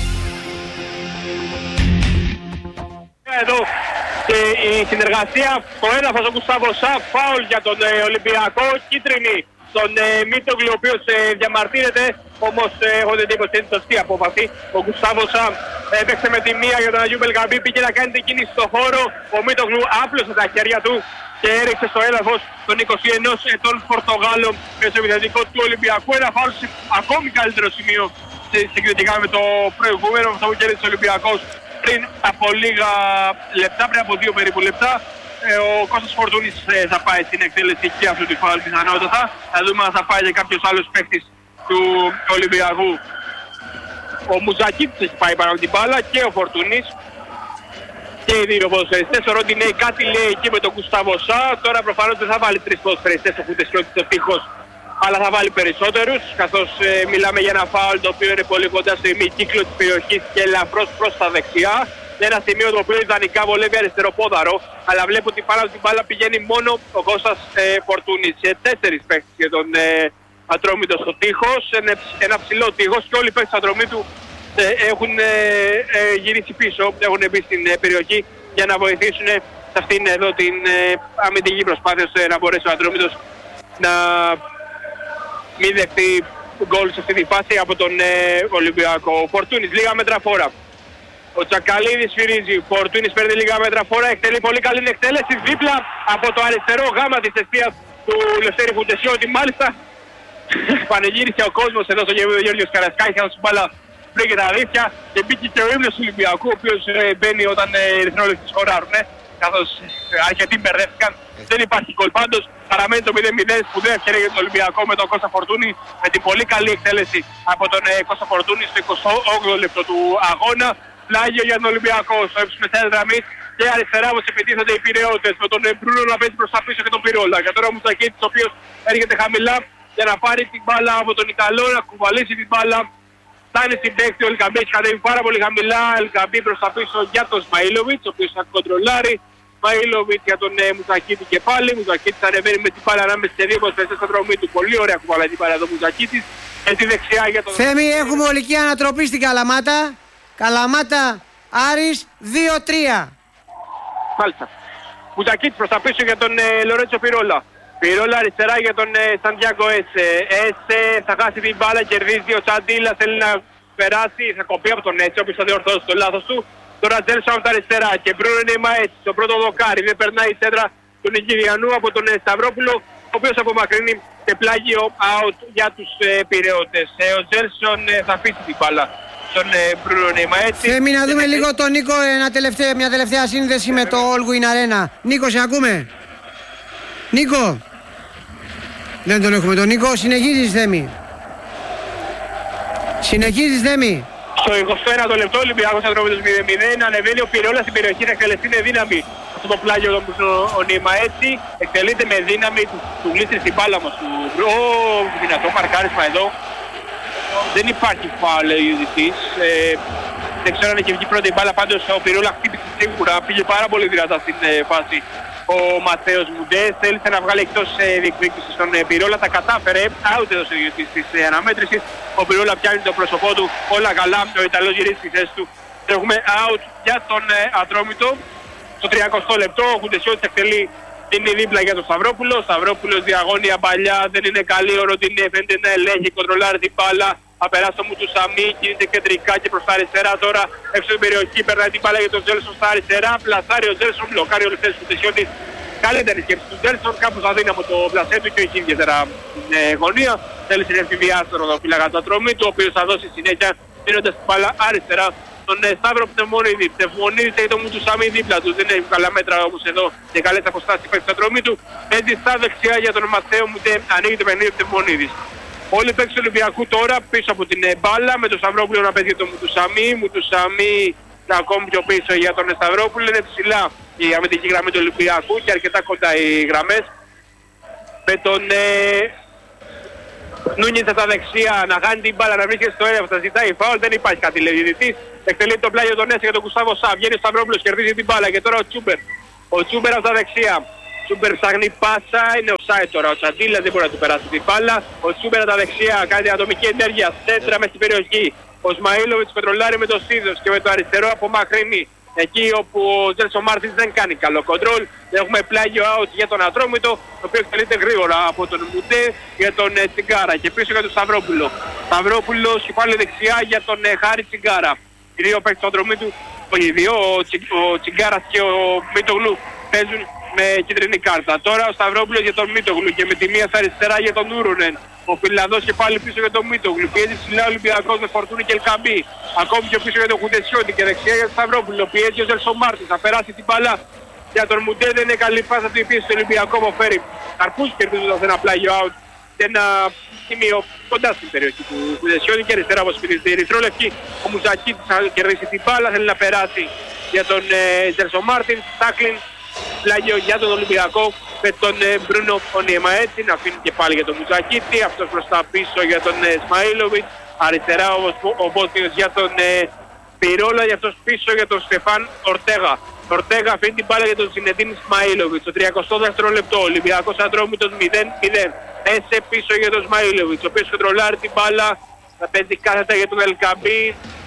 Εδώ και η συνεργασία στο έδαφος ο Γκουστάβο Σα, φάουλ για τον Ολυμπιακό, κίτρινη στον Μίτογλου, ο οποίος διαμαρτύρεται, όμως έχω την εντύπωση είναι σωστή απόφαση. Ο Γκουστάβο Σα έπαιξε με τη μία για τον Αγιούμπ Ελκαμπή, πήγε να κάνει την κίνηση στο χώρο, ο Μίτογλου άπλωσε τα χέρια του και έριξε στο έδαφος τον 21 ετών Πορτογάλο μεσοεπιθετικό του Ολυμπιακού. Ένα φάουλ σε ακόμη καλύτερο σημείο συγκριτικά με το προηγούμενο, αυτό που κέρδισε ο Ολυμπιακός πριν από λίγα λεπτά, πριν από 2 περίπου λεπτά. Ο Κώστας Φορτούνης θα πάει στην εκτέλεση και αυτού του φάουλ πιθανότατα. Θα δούμε αν θα πάει και κάποιος άλλος παίκτης του Ολυμπιακού. Ο Μουζακίτης έχει πάει πάνω από την μπάλα και ο Φορτούνης. Και οι δύο ποδοσφαιριστές. Ο Ροντινέι κάτι λέει εκεί με τον Γκουστάβο Σα. Τώρα προφανώς δεν θα βάλει 3 ποδοσφαιριστές ο Φουτεσιώτης στο τείχος, αλλά θα βάλει περισσότερους, καθώς μιλάμε για ένα φάουλ το οποίο είναι πολύ κοντά στο ημικύκλο της περιοχής και ελαφρώς προς τα δεξιά. Ένα σημείο το οποίο ιδανικά βολεύει αριστεροπόδαρο, αλλά βλέπω ότι πάνω από την μπάλα πηγαίνει μόνο ο Κώστας Φορτούνης. 4 παίκτες για τον Ατρόμητο στο τείχος, ένα ψηλό τείχος και όλοι οι παίκτες του Ατρομήτου έχουν γυρίσει πίσω, έχουν μπει στην περιοχή για να βοηθήσουν σε αυτήν εδώ την αμυντική προσπάθεια ώστε να μπορέσει ο Ατρόμητος να μην δεχτεί γκολ σε αυτή τη φάση από τον Ολυμπιακό. Ο Φορτούνης λίγα μέτρα φόρα. Ο Τσακαλίδης σφυρίζει, ο Φορτούνης παίρνει λίγα μέτρα φόρα, εκτελεί πολύ καλή εκτέλεση δίπλα από το αριστερό γάμα της αιστείας του Λευτέρη Φουτεσιώτη. Μάλιστα πανεγύρισε ο κόσμος εδώ στο γεμίδιο Γιώργος Καρασκάκης, θα σου μπάλα πριν και τα αλήθεια και μπήκε και ο ύμνος του Ολυμπιακού, ο οποίος μπαίνει όταν οι εθνόλεπτοι σκοράρουν, καθώς αρκετοί μπερδεύτηκαν. Δεν υπάρχει γκολ πάντως, παραμένει το 0-0, σπουδαία ευκαιρία για τον Ολυμπιακό με τον Κώστα Φορτούνη, με την πολύ καλή εκτέλεση από τον Κώστα Φορτούνη στο 28ο λεπτό του αγώνα. Πλάγιο για τον Ολυμπιακό στο ύψος μεσαίας γραμμής και αριστερά όπως επιτίθενται οι Πειραιώτες, με τον Μπρούνο να παίζει προς τα πίσω και τον Πυρόλα. Και τώρα ο Μουτσακίτης, ο οποίος έρχεται χαμηλά για να πάρει την μπάλα από τον Ιταλό, να κουβαλήσει την μπάλα. Φτάνει στην παίκτη, ο Ελκαμπή έχει κατέβει πάρα πολύ χαμηλά. Ελκαμπή προς τα πίσω για τον Σμαΐλοβιτς, ο οποίος θα κοντρολάρει. Σμαΐλοβιτς για τον Μουτσακίτη και πάλι. Μουτσακίτης ανεβαίνει με την μπάλα ανάμεσα σε δύο ποδοσφαιριστές στο δρόμο του. Πολύ ωραία κουβαλάει την μπάλα εδώ Μουτσακίτης. Και τη δεξιά για τον... Θέμη, έχουμε ολική ανατροπή στην Καλαμάτα. Καλαμάτα Άρης 2-3. Μάλιστα. Μουτσακίτης προς τα πίσω για τον Λορέτσο Πυρόλα. Πυρόλα αριστερά για τον Σαντιάγκο Έσε. Έσε θα χάσει την μπάλα, κερδίζει ο Τσαντίλα, θέλει να περάσει, θα κοπεί από τον Έσε, ο οποίος θα διορθώσει το λάθος του. Τώρα Τζέλσον από τα αριστερά και Μπρούνο είναι έτσι, στο πρώτο δοκάρι, δεν περνάει η σέντρα του Νικηριανού από τον Σταυρόπουλο, ο οποίος απομακρύνει και πλάγιο out για τους Πειραιώτες. Ο Τζέλσον θα αφήσει την μπάλα στον Μπρούνο Νέιμα έτσι. Θέμη, να δούμε λίγο τον Νίκο, μια τελευταία σύνδεση με το All Win Arena. Νίκο, σε ακούμε? Νίκο. Δεν τον έχουμε τον Νίκο. Συνεχίζεις, Θέμη. Συνεχίζεις, Θέμη. Στο 21ο λεπτό, Ολυμπιακός Ατρόμητος 0-0. Ανεβαίνει ο Πυραιόλας στην περιοχή να εκτελεστεί με δύναμη. Αυτό το πλάγιο ο Νίμα έτσι. Εκτελείται με δύναμη, του γλίστρει στην μπάλα μας. Δυνατό μαρκάρισμα εδώ. Δεν υπάρχει φάουλ ο Ιουδητής. Δεν ξέρω αν έχει βγει πρώτη μπάλα, πάντως ο Πυραιόλας χτύπησε σίγουρα. Πήγε πάρα πολύ δυνατά στην φάση. Ο Ματέος Μουντές θέλησε να βγάλει εκτός διεκδίκηση στον Πυραιόλα, τα κατάφερε, out εδώ της αναμέτρησης. Ο Πυραιόλα πιάνει το πρόσωπό του, όλα καλά, ο Ιταλός γυρίζει στη θέση του. Έχουμε out για τον Ατρόμητο. Στο 30 λεπτό ο Χουντεσιώτης εκτελεί την δίπλα για τον Σταυρόπουλο. Ο Σταυρόπουλος διαγώνια παλιά, δεν είναι καλή, ο Ροντινέ φαίνεται να ελέγχει, κοντρολάρει την μπάλα. Θα περάσει το Μουτουσαμί, κινείται κεντρικά και προς τα αριστερά τώρα έξω στην περιοχή, περνάει την μπάλα για τον Τζέλσον στα αριστερά, πλασάρει ο Τζέλσον, μπλοκάρει ο Λευτέρης Φουτεσιώτης. Καλύτερη σκέψη του Τζέλσον, κάπως αδύναμο το πλασέ του και όχι ιδιαίτερα γωνία. Θέλει να εμφυβιάσει τον οδοφύλακα του Ατρομήτου, ο οποίος θα δώσει συνέχεια δίνοντας την μπάλα αριστερά τον Σταύρο Πνευμονίδη. Πνευμονίδης έχει το Μουτουσαμί δίπλα του, δεν έχει καλά μέτρα όμως εδώ και καλές αποστάσεις παίκτης του Ατρομήτου. Έτσι στα δεξιά για τον Ματθαίο Μουντέ, ανοίγει το παιχνίδι Πνευμονίδης. Όλοι οι παίκτες του Ολυμπιακού τώρα πίσω από την μπάλα με τον Σταυρόπουλο να παίζει το Μουτουσαμί. Μουτουσαμί ακόμη πιο πίσω για τον Σταυρόπουλο. Είναι ψηλά η αμυντική γραμμή του Ολυμπιακού και αρκετά κοντά οι γραμμές. Με τον Νούνιες από τα δεξιά να χάνει την μπάλα, να βρίσκεται στο έδαφος, θα ζητάει φάουλ, δεν υπάρχει κάτι λέει διαιτητής. Εκτελεί το πλάγιο τον Έσε για τον Κουστάβο Σα. Βγαίνει ο Σταυρόπουλος, κερδίζει την μπάλα και τώρα ο Τσούμπερ. Ο Τσούμπερ από τα δεξιά. Τσούμπερ ψάχνει πάσα, είναι ο Σάιτ τώρα. Ο Τσαντίλας δεν μπορεί να του περάσει την μπάλα. Ο Τσούμπερ από τα δεξιά κάνει ατομική ενέργεια, σέντρα μέσα στην περιοχή. Ο Σμαΐλοβιτς κοντρολάρει με το Σίδος και με το αριστερό από μακρινή. Εκεί όπου ο Τζέλσο Μάρτινς δεν κάνει καλό κοντρόλ. Έχουμε πλάγιο out για τον Ατρόμητο, το οποίο εκτελείται γρήγορα από τον Μουντέ για τον Τσιγκάρα. Και πίσω για τον Σταυρόπουλο. Σταυρόπουλος και πάλι δεξιά για τον Χάρη Τσιγκάρα. Οι δύο παίκτες του Ατρομήτου, οι δύο, ο Τσιγκάρας και ο Μίτογλου παίζουν με κίτρινη κάρτα. Τώρα ο Σταυρόπουλος για τον Μίτογλου και με τη μία στα αριστερά για τον Ούρουνεν. Ο Φιλανδός και πάλι πίσω για τον Μίτογλου. Πιέζει ψηλά ο Ολυμπιακός με Φορτούνη και Ελκαμπή. Ακόμη πιο πίσω για τον Χουντεσιώτη και δεξιά για τον Σταυρόπουλο. Πιέζει ο Ζέλσο Μάρτινς. Θα περάσει την μπάλα για τον Μουντέ. Δεν είναι καλή πάσα του πίεση στο Ολυμπιακό που φέρει καρπούς κερδίζοντας ένα πλάγιο out. Και ένα σημείο κοντά στην περιοχή του Χουντεσιώτη και αριστερά από σπιτή Ερυθρόλευκη. Ο Μουζακίτης θα κερδίσει την μπάλα. Θέλει να περάσει για τον Ζέλσο Μάρτινς. Τάκλιν. Πλάγιο για τον Ολυμπιακό με τον Μπρούνο Ονιεμαέτσι να αφήνει και πάλι για τον Μουζακίτη, αυτός προς τα πίσω για τον Σμαΐλοβιτς, αριστερά ο Μπότιος για τον Πυρόλα, για αυτός πίσω για τον Στεφάν Ορτέγα. Ορτέγα αφήνει την μπάλα για τον Συνετίν Σμαΐλοβιτς, το 32ο λεπτό, Ολυμπιακός Ατρόμητος 0-0, Έσε πίσω για τον Σμαΐλοβιτς, ο οποίος κοντρολάρει την μπάλα, θα παίζει κάθετα για τον Ελκαμπή.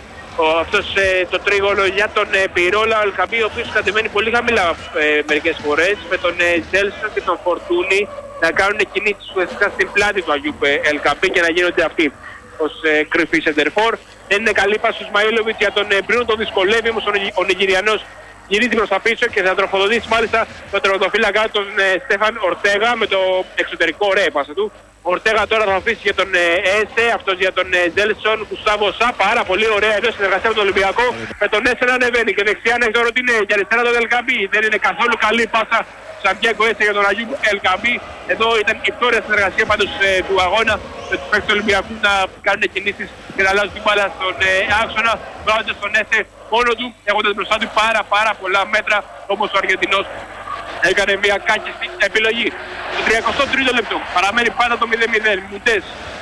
Αυτός το τρίγωνο για τον Πυρόλα, ο Ελκαμπή, ο οποίος κατεβαίνει πολύ χαμηλά μερικές φορές με τον Τζέλσον και τον Φορτούνη να κάνουν κινήσεις ουσιαστικά στην πλάτη του Αγιούπ Ελκαμπή και να γίνονται αυτοί ως κρυφή σεντερφόρ. Δεν είναι καλή πάση του Σμαΐλοβιτς για τον Μπρούνο, τον δυσκολεύει όμως ο Νιγηριανός γυρίζει προς τα πίσω και θα τροφοδοτήσει μάλιστα τον τερματοφύλακα τον Στέφαν Ορτέγα με το εξωτερικό ωραία πάσα του. Ο Ορτέγα τώρα θα αφήσει για τον Έσε, αυτός για τον Τζέλσον, Κουστάβο Σα, πάρα πολύ ωραία εδώ συνεργασία με τον Ολυμπιακό. Με τον Έσε να ανεβαίνει και δεξιά να έχει τον Ροντινέ και αριστερά τον Ελκαμπή. Δεν είναι καθόλου καλή πάσα Σαντιάκο Έσε για τον Αγίου Ελκαμπή. Εδώ ήταν η πτώρια συνεργασία πάντως του αγώνα με τους παίκτες του Ολυμπιακού να κάνουν κινήσεις και να αλλάζουν την μπάλα στον άξονα. Βάζοντας τον Έσε μόνο του, έχοντας μπροστά του πάρα πολλά μέτρα, όμως ο Αργεντινός έκανε μια κάκιστη επιλογή. Το 33ο λεπτό παραμένει πάντα το 0-0. Μουντές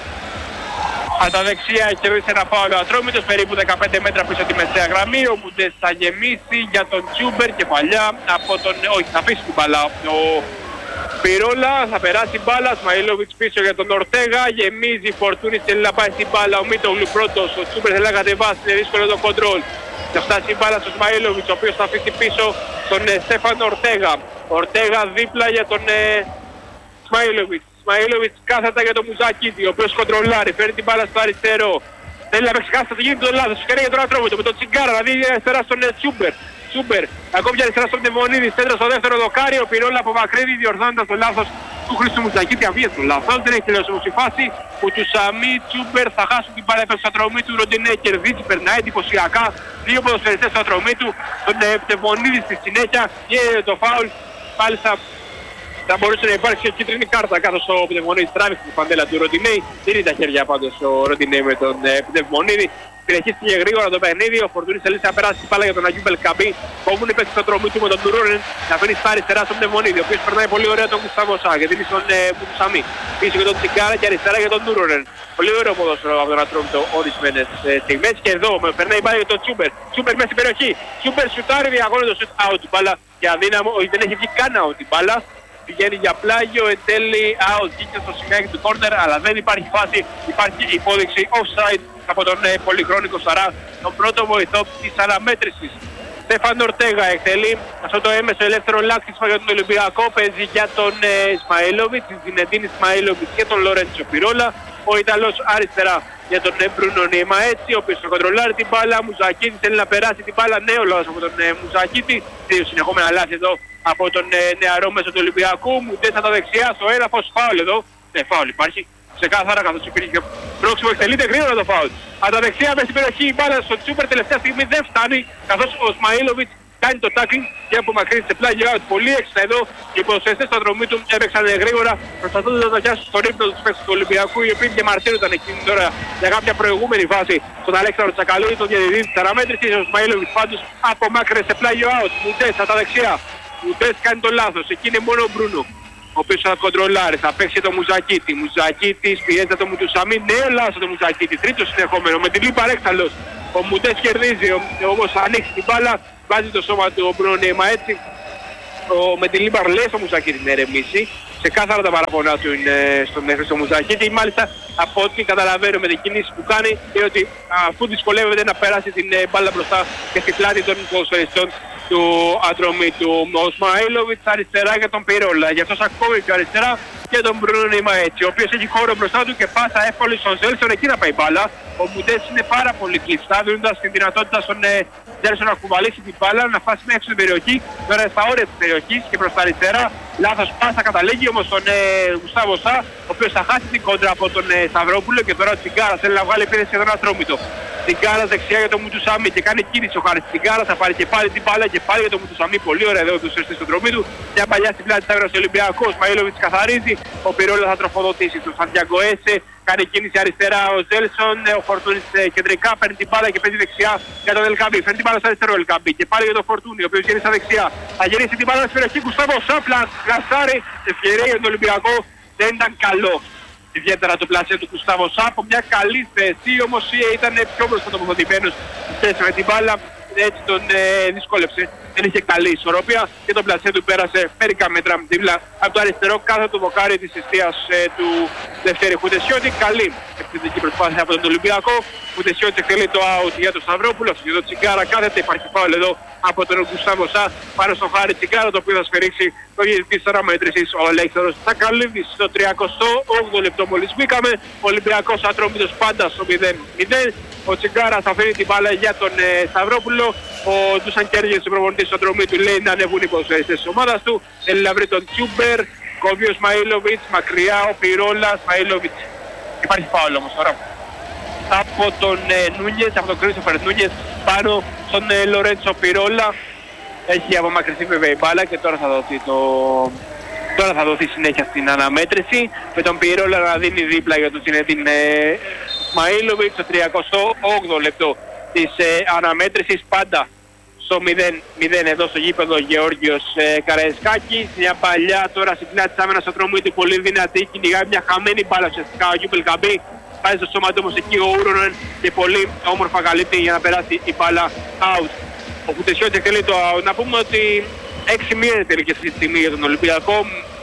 από τα δεξιά κερδίσει ένα φάουλ ο Ατρόμητος, περίπου 15 μέτρα πίσω από τη μεσαία γραμμή. Ο Μουντές θα γεμίσει για τον Τσούμπερ και παλιά από τον... Όχι, θα αφήσει την μπάλα ο Πυρόλα, θα περάσει την μπάλα. Σμαΐλοβιτς πίσω για τον Ορτέγα, γεμίζει Φορτούνης, θέλει να πάει στην μπάλα. Ο Μίτογλου πρώτος, ο Τσούμπερ θέλει να κατεβάσει, είναι δύσκολο το κοντρόλ. Θα φτάσει η μπάλα στο Σμαΐλοβιτς, ο οποίος θα αφήσει πίσω τον Στέφαν Ορτέγα. Ορτέγα δίπλα για τον Σμαΐλοβιτς. Σμαΐλοβιτς κάθετα για τον Μουζακίτη, ο οποίος κοντρολάρει, φέρνει την μπάλα στο αριστερό. Θέλει να παίξει κάθετα, γίνεται το λάθος, σκέρει για τον Ατρόμητο με τον Τσιγκάρα, να δει αριστερά στον Τσούμπερ. Τσούμπερ, ακόμη και αριστερά στον Τεμονίδη, στέντρα στο δεύτερο δοκάρι, ο Πυρόλα απομακρύνει διορθώνοντας το λάθος του Χρήστου Μουζακίτη. Αφήνει το λάθος, δεν έχει τελειώσει όμως η φάση. Ο Τσουσαμί, Τσούμπερ θα χάσουν την μπάλα του Ατρομήτου, Ροντινέ κερδίζει, περνάει εντυπωσιακά. Δύο ποδοσφαιριστές του Ατρομήτου, τον Τεμονίδη στη συνέχεια και το φάουλ. Μάλιστα θα μπορούσε να υπάρξει και κίτρινη κάρτα καθώς ο Πνευμονίδης τράβηξε την παντέλα του Ροντινέη. Δίνει τα χέρια πάντως ο Ροντινέη με τον Πνευμονίδη. Συνεχίστηκε γρήγορα το παιχνίδι. Ο Φορτούνης θέλει να περάσει την μπάλα για τον Αγίου Ελκαμπή. Κόμουν παίξει στο τρομί του με τον Τουρούρεν να φέρει στα αριστερά στον Πνευμονίδη, ο οποίος περνάει πολύ ωραία τον Κουστάβο Σα και δίνει στον Μουτσαμί. Πίσω για τον Τσιγκάρα και αριστερά για τον Τουρούρεν. Πολύ ωραίο ποδόσφαιρο από τον Ατρόμητο ορισμένες στιγμές. Και εδώ με περνάει πάλι για τον Τσούμπερ. Τσούμπερ μέσα στην περιοχή. Τσούμπερ σουτάρει, διαγώνει το σουτ out την μπάλα και αδύναμο, όχι δεν έχει βγει καν out την μπάλα. Πηγαίνει για πλάγιο, εν τέλει out, βγήκε στο σημείο του κόρνερ, αλλά δεν υπάρχει φάση, υπάρχει υπόδειξη offside από τον πολυχρόνικο Σαρά, τον πρώτο βοηθό της αναμέτρησης. Στέφαν Ορτέγα εκτελεί αυτό το έμεσο ελεύθερο λάκτισμα για τον Ολυμπιακό, παίζει για τον Σμαΐλοβιτς, την Ζινεντίν Σμαΐλοβιτς και τον Λορέντσο Πυρόλα. Ο Ιταλός αριστερά για τον Μπρούνο Νιεμαέτσι, ο οποίος κοντρολάρει την μπάλα. Μουζακίτη θέλει να περάσει την μπάλα, νέο λάθος από τον Μουζακίτη. Δύο συνεχόμενα λάθη εδώ από τον νεαρό μέσο του Ολυμπιακού. Μουντές από τα δεξιά στο έδαφος, φάουλ εδώ. Ναι, φάουλ υπάρχει. Ξεκάθαρα καθώς υπήρχε πρόξιμο, εκτελείται γρήγορα το φάουλ. Από τα δεξιά μέσα στην περιοχή η μπάλα στο Τσούπερ τελευταία στιγμή δεν φτάνει, καθώς ο Σμαΐλοβιτς κάνει το tackling και απομακρύνει πλάγιο out. Πολύ έξυπνα εδώ οι ποδοσφαιριστές του Ατρομήτου έπαιξαν γρήγορα προσπαθώντας να πιάσουν στον ύπνο τους παίκτες του Ολυμπιακού, οι οποίοι διαμαρτύρονταν εκείνη τώρα για κάποια προηγούμενη φάση στον Αλέξανδρο Τσακαλούρη, τον διαιτητή της αναμέτρησης. Ο Σμαΐλοβιτς πάντως απομάκρυνε σε πλάγιο out. Μουντές από τα δεξιά. Μουντές κάνει το λάθος, εκεί είναι μόνο ο Μπρούνο. ο οποίος θα κοντρολάρει, θα παίξει το Μουζακίτη. Μουζακίτης πιέζεται το Μουτουσαμί, νέο λάθος το Μουζακίτη, τρίτο συνεχόμενο, με την Λίπα παρέκταλος. Ο Μουτές κερδίζει, όμως ανοίξει την μπάλα, βάζει το σώμα του ο Μπρούνο Νέιμα έτσι. Με την Λίπα λέει στο Μουζακίτη να ερεμήσει. Ξεκάθαρα τα παραπονά του είναι στο Μουζακίτη. Μάλιστα από ό,τι καταλαβαίνω με την κίνηση που κάνει είναι ότι αφού δυσκολεύεται να περάσει την μπάλα μπροστά και στην πλάτη των ποδοσφαιριστών του Ατρομήτου. Ο Σμαΐλοβιτς αριστερά για τον Πυρόλα, για αυτός ακόμη πιο αριστερά και τον Μπρούνο Νέιμα έτσι, ο οποίος έχει χώρο μπροστά του και πάσα εύκολη στον Ζέλσον, εκεί να πάει μπάλα. Ο Μουτές είναι πάρα πολύ κλειστά, δίνοντας την δυνατότητα στον Ζέλσον να κουβαλήσει την μπάλα, να φτάσει μέχρι στην περιοχή, τώρα στα όρια της περιοχής και προς τα αριστερά. Λάθος πάσα καταλήγει όμως τον Γουστάβο Σα, ο οποίος θα χάσει την κόντρα από τον Σταυρόπουλο και τώρα ο Τσιγκάρας θέλει να βγάλει επίθεση για τον Ατρόμητο. Τσιγκάρας δεξιά για τον Μουτουσαμί και κάνει κίνηση ο Χάρης Τσιγκάρας, θα πάρει και πάλι την μπάλα και πάλι για τον Μουτουσαμί. Πολύ ωραία εδώ του σωστή στον Ατρόμητο. Μια παλιά στην πλάτη της Άβρας Ολυμπιακός, Σμαΐλοβιτς καθαρίζει, ο Πυρόλας θα τροφοδοτήσει τον Σαντιάγκο Έσε. Κάνει κίνηση αριστερά ο Ζέλσον, ο Φορτούνης κεντρικά, παίρνει την μπάλα και παίζει δεξιά για τον Ελκαμπή. Φέρνει την μπάλα στο αριστερό Ελκαμπή και πάλι για τον Φορτούνη, ο οποίος γυρίσει στα δεξιά. Θα γυρίσει την μπάλα στην περιοχή, Γκουστάβο Σάπλα, πλασάρει, ευκαιρία για τον Ολυμπιακό, δεν ήταν καλό. Ιδιαίτερα το πλασέ του Γκουστάβο Σάπο, μια καλή θέση, όμως ήταν πιο μπροστά τοποθετημένος στη θέση με την μπάλα, έτσι τον δυσκόλεψε. Δεν είχε καλή ισορροπία και το πλασέ του πέρασε μερικά μέτρα δίπλα από το αριστερό κάθε το βοκάρι της εστίας του Δευτέρη Χουτεσιώτη. Καλή επιθετική προσπάθεια από τον Ολυμπιακό. Χουτεσιώτη εκτελεί το out για τον Σταυρόπουλο. Αυτό για τον Τσιγκάρα κάθεται. Υπάρχει φάουλ εδώ από τον Γκουστάβο Σα πάνω στον Χάρη Τσιγκάρα, το οποίο θα σφυρίξει το διαιτητή της αναμέτρησης ο Αλέξανδρος Τσακαλίδης. Στο 38 λεπτό μόλις μπήκαμε. Ο Ολυμπιακός Ατρόμητος πάντα στο 0-0. Ο Τσιγκάρας θα φέρει την μπάλα για τον Σταυρόπουλο. Ο Ντούσαν Κέργες, ο προπονητής του Ατρομήτου, λέει να ανεβούν οι ποδοσφαιριστές της ομάδας του. Θέλει να βρει τον Τσιούμπερ, κόβει ο Σμαΐλοβιτς, μακριά ο Πυρόλας, Σμαΐλοβιτς. Υπάρχει φάουλ όμως τώρα από τον Νούνιες, από τον Κρίστοφερ Νούνιες πάνω στον Λορέντσο Πυρόλα. Έχει απομακρυνθεί βέβαια η μπάλα και τώρα θα δοθεί συνέχεια στην αναμέτρηση με τον Πυρόλα να δίνει δίπλα για τον Τσινετίν Σμαΐλοβιτς στο 38 λεπτό της αναμέτρησης, πάντα στο 0-0 εδώ στο γήπεδο Γεώργιος Καραϊσκάκης. Μια παλιά τώρα στην πλάτη της άμυνας Ατρομήτου, πολύ δυνατή, κυνηγάει μια χαμένη μπάλα ουσιαστικά ο Γιούμπελ Καμπή. Πάει στο σώμα του όμως εκεί ο Ούρονεν και πολύ όμορφα καλύπτει για να περάσει η μπάλα out. Ο Χουτεσιώτης εκτελεί το out. Να πούμε ότι 6-1 τελική αυτή τη στιγμή για τον Ολυμπιακό,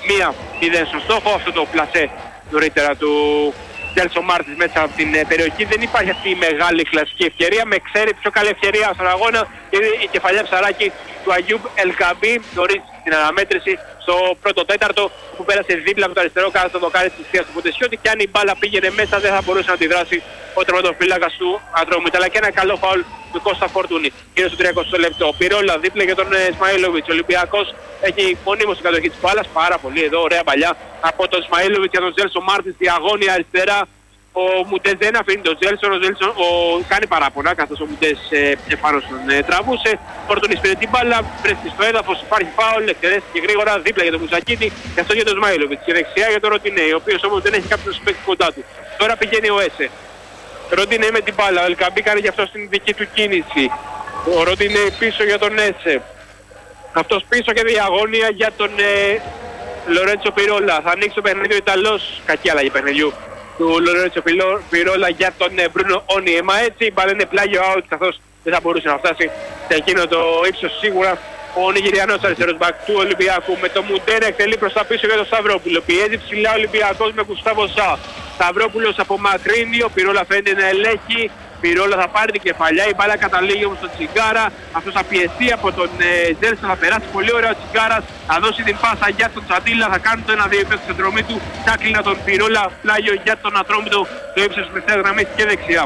1-0 στο στόχο, αυτό το πλασέ νωρίτερα του Τζέλσον Μάρτις μέσα από την περιοχή. Δεν υπάρχει αυτή η μεγάλη κλασική ευκαιρία. Με ξέρει πιο καλή ευκαιρία στον αγώνα η κεφαλιά ψαράκι του Αγιούμπ Ελκαμπή νωρίς στην αναμέτρηση στο πρώτο τέταρτο, που πέρασε δίπλα από το αριστερό κάτω το δοκάρι της θείας του Ποτεσιώτη, και αν η μπάλα πήγαινε μέσα δεν θα μπορούσε να αντιδράσει ο τερματοφύλακας του Ατρόμητου. Αλλά και ένα καλό φάουλ του Κώστα Φορτούνη γύρω στο 30 λεπτό. Πυρόλα δίπλα για τον Σμαΐλοβιτς. Ο Ολυμπιακός έχει μονίμως την κατοχή της μπάλας, πάρα πολύ εδώ, ωραία παλιά από τον Σμαΐλοβιτς για τον Ζέλσον Μάρτις, διαγώνια αριστερά. Ο Μουτές δεν αφήνει τον Ζέλσον, κάνει παράπονα καθώς ο Μουτές επάνω στον τραβούσε. Φορτούνης πήρε την μπάλα, βρέθηκε στο έδαφος, υπάρχει φάουλ, εκτελέστηκε γρήγορα δίπλα για τον Μουζακίτη και αυτό για τον Σμαΐλοβιτς και δεξιά για τον Ροτινέ, ο οποίος όμως δεν έχει κάποιος παίκτη κοντά του. Τώρα πηγαίνει ο Έσε. Ροτινέ με την μπάλα, ο Ελκαμπή κάνει γι' αυτό στην δική του κίνηση. Ο Ροτινέ πίσω για τον Έσε. Αυτός πίσω και διαγώνια για τον Λορέντσο Πυρόλα. Θα ανοίξει το παιχνίδι ο Ιταλός, κακή αλλαγή παιχνιδιού του Λορέντσο Πυρόλα για τον Μπρούνο Όνιεμα. Έτσι η μπάλα είναι πλάγιο out, καθώς δεν θα μπορούσε να φτάσει σε εκείνο το ύψος σίγουρα ο Νιγηριανός αριστερός μπακ του Ολυμπιακού. Με το Μουντέρα εκτελεί προς τα πίσω για τον Σταυρόπουλο. Πιέζει ψηλά ο Ολυμπιακός με Γκουστάβο Σα. Σταυρόπουλος απομακρύνει, ο Πυρόλα φαίνεται να ελέγχει. Πυρόλα θα πάρει την κεφαλιά, η μπάλα καταλήγει όμως στον Τσιγκάρα. Αυτός θα πιεστεί από τον Ζέλσον, θα περάσει πολύ ωραία ο Τσιγκάρας. Θα δώσει την πάσα για τον Τσαντίλα, θα κάνει το 1-2 υπέρ του Ατρομήτου. Τάκλινα τον Πυρόλα, πλάγιο για τον Ατρόμητο, το ύψος της μεσαίας γραμμής και δεξιά.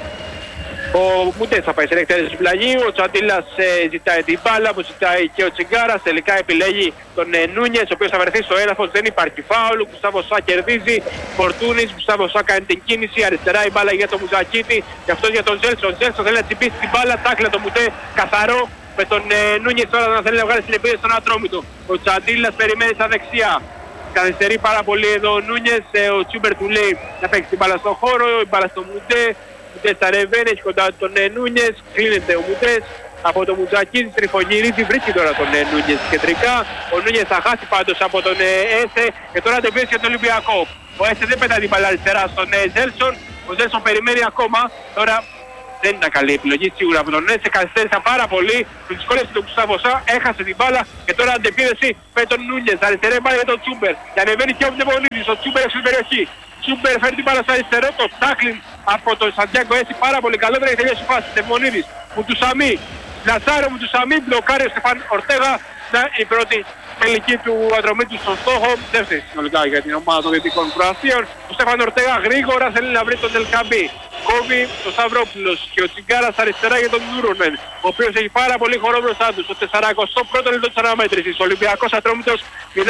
Ο Μουτές θα πάει σε εκτέλεση του πλαγίου, ο Τσαντίλας ζητάει την μπάλα που ζητάει και ο Τσιγκάρας, τελικά επιλέγει τον Νούνιες, ο οποίος θα βρεθεί στο έδαφος, δεν υπάρχει φάουλ, ο Γκουστάβο Σα κερδίζει, Φορτούνης, Γκουστάβο Σα κάνει την κίνηση, αριστερά η μπάλα για τον Μουζακίτη και αυτός για τον Ζέλσον. Ζέλσον θέλει να τσιμπήσει την μπάλα, τάκλα τον Μουτέ, καθαρό, με τον Νούνιες τώρα να θέλει να βγάλει στην επίδεση στον Ατρόμητο. Ο Τσαντίλας περιμένει στα δεξιά. Καθυστερεί πάρα πολύ εδώ ο Νούνιες, ο Τσιούμπερ του λέει να παίξει την μπάλα στον χώρο, η μπάλα στον Μουτέ. Μουτές τα ρεβαίνει, έχει κοντά τον Νούνιες, κλείνεται ο Μουτές, από τον Μουτζακίδη, Τριφογυρίδη, βρίσκει τώρα τον Νούνιες κεντρικά. Ο Νούνιες θα χάσει πάντως από τον Έσε και τώρα δεν πιέσει για τον Ολυμπιακό. Ο Έσε δεν πετάει την μπάλα αριστερά στον Ζέλσον. Ο Ζέλσον περιμένει ακόμα. Τώρα δεν ήταν καλή επιλογή σίγουρα από τον Έσε. Καθυστέρησαν πάρα πολύ. Του δυσκόλεψε τον Γκουστάβο Σα. Έχασε την μπάλα και τώρα αντεπίδεση με τον Νούνιες. Αριστερή μπάλα για τον Τσούμπερ. Και ανεβαίνει και ο Μνημονίδης. Ο Τσούμπερ στην περιοχή. Τσούμπερ φέρνει την μπάλα στο αριστερό. Το τάκλιν από τον Σαντιάκο Έση πάρα πολύ καλό. Δεν έχει τελειώσει η φάση. Μνημονίδης. Μουτουσαμί. Λασάρο Μουτουσαμί. Μπλοκάρει ο Στεφάν Ορτέγα. Η πρώτη τελική του Ατρομήτου στον στόχο. Δεύτερη συνολικά για την ομάδα των Δυτικών Κροατίων. Ο Στέφαν Ορτέγα γρήγορα θέλει να βρει τον Ελκαμπή. Κόβει το Σταυρόπουλος και ο Τσιγκάρας αριστερά για τον Νούρονεν, ο οποίος έχει πάρα πολύ χώρο μπροστά του. Στο 41ο λεπτό της αναμέτρησης. Ο Ολυμπιακός Ατρόμητος 0-0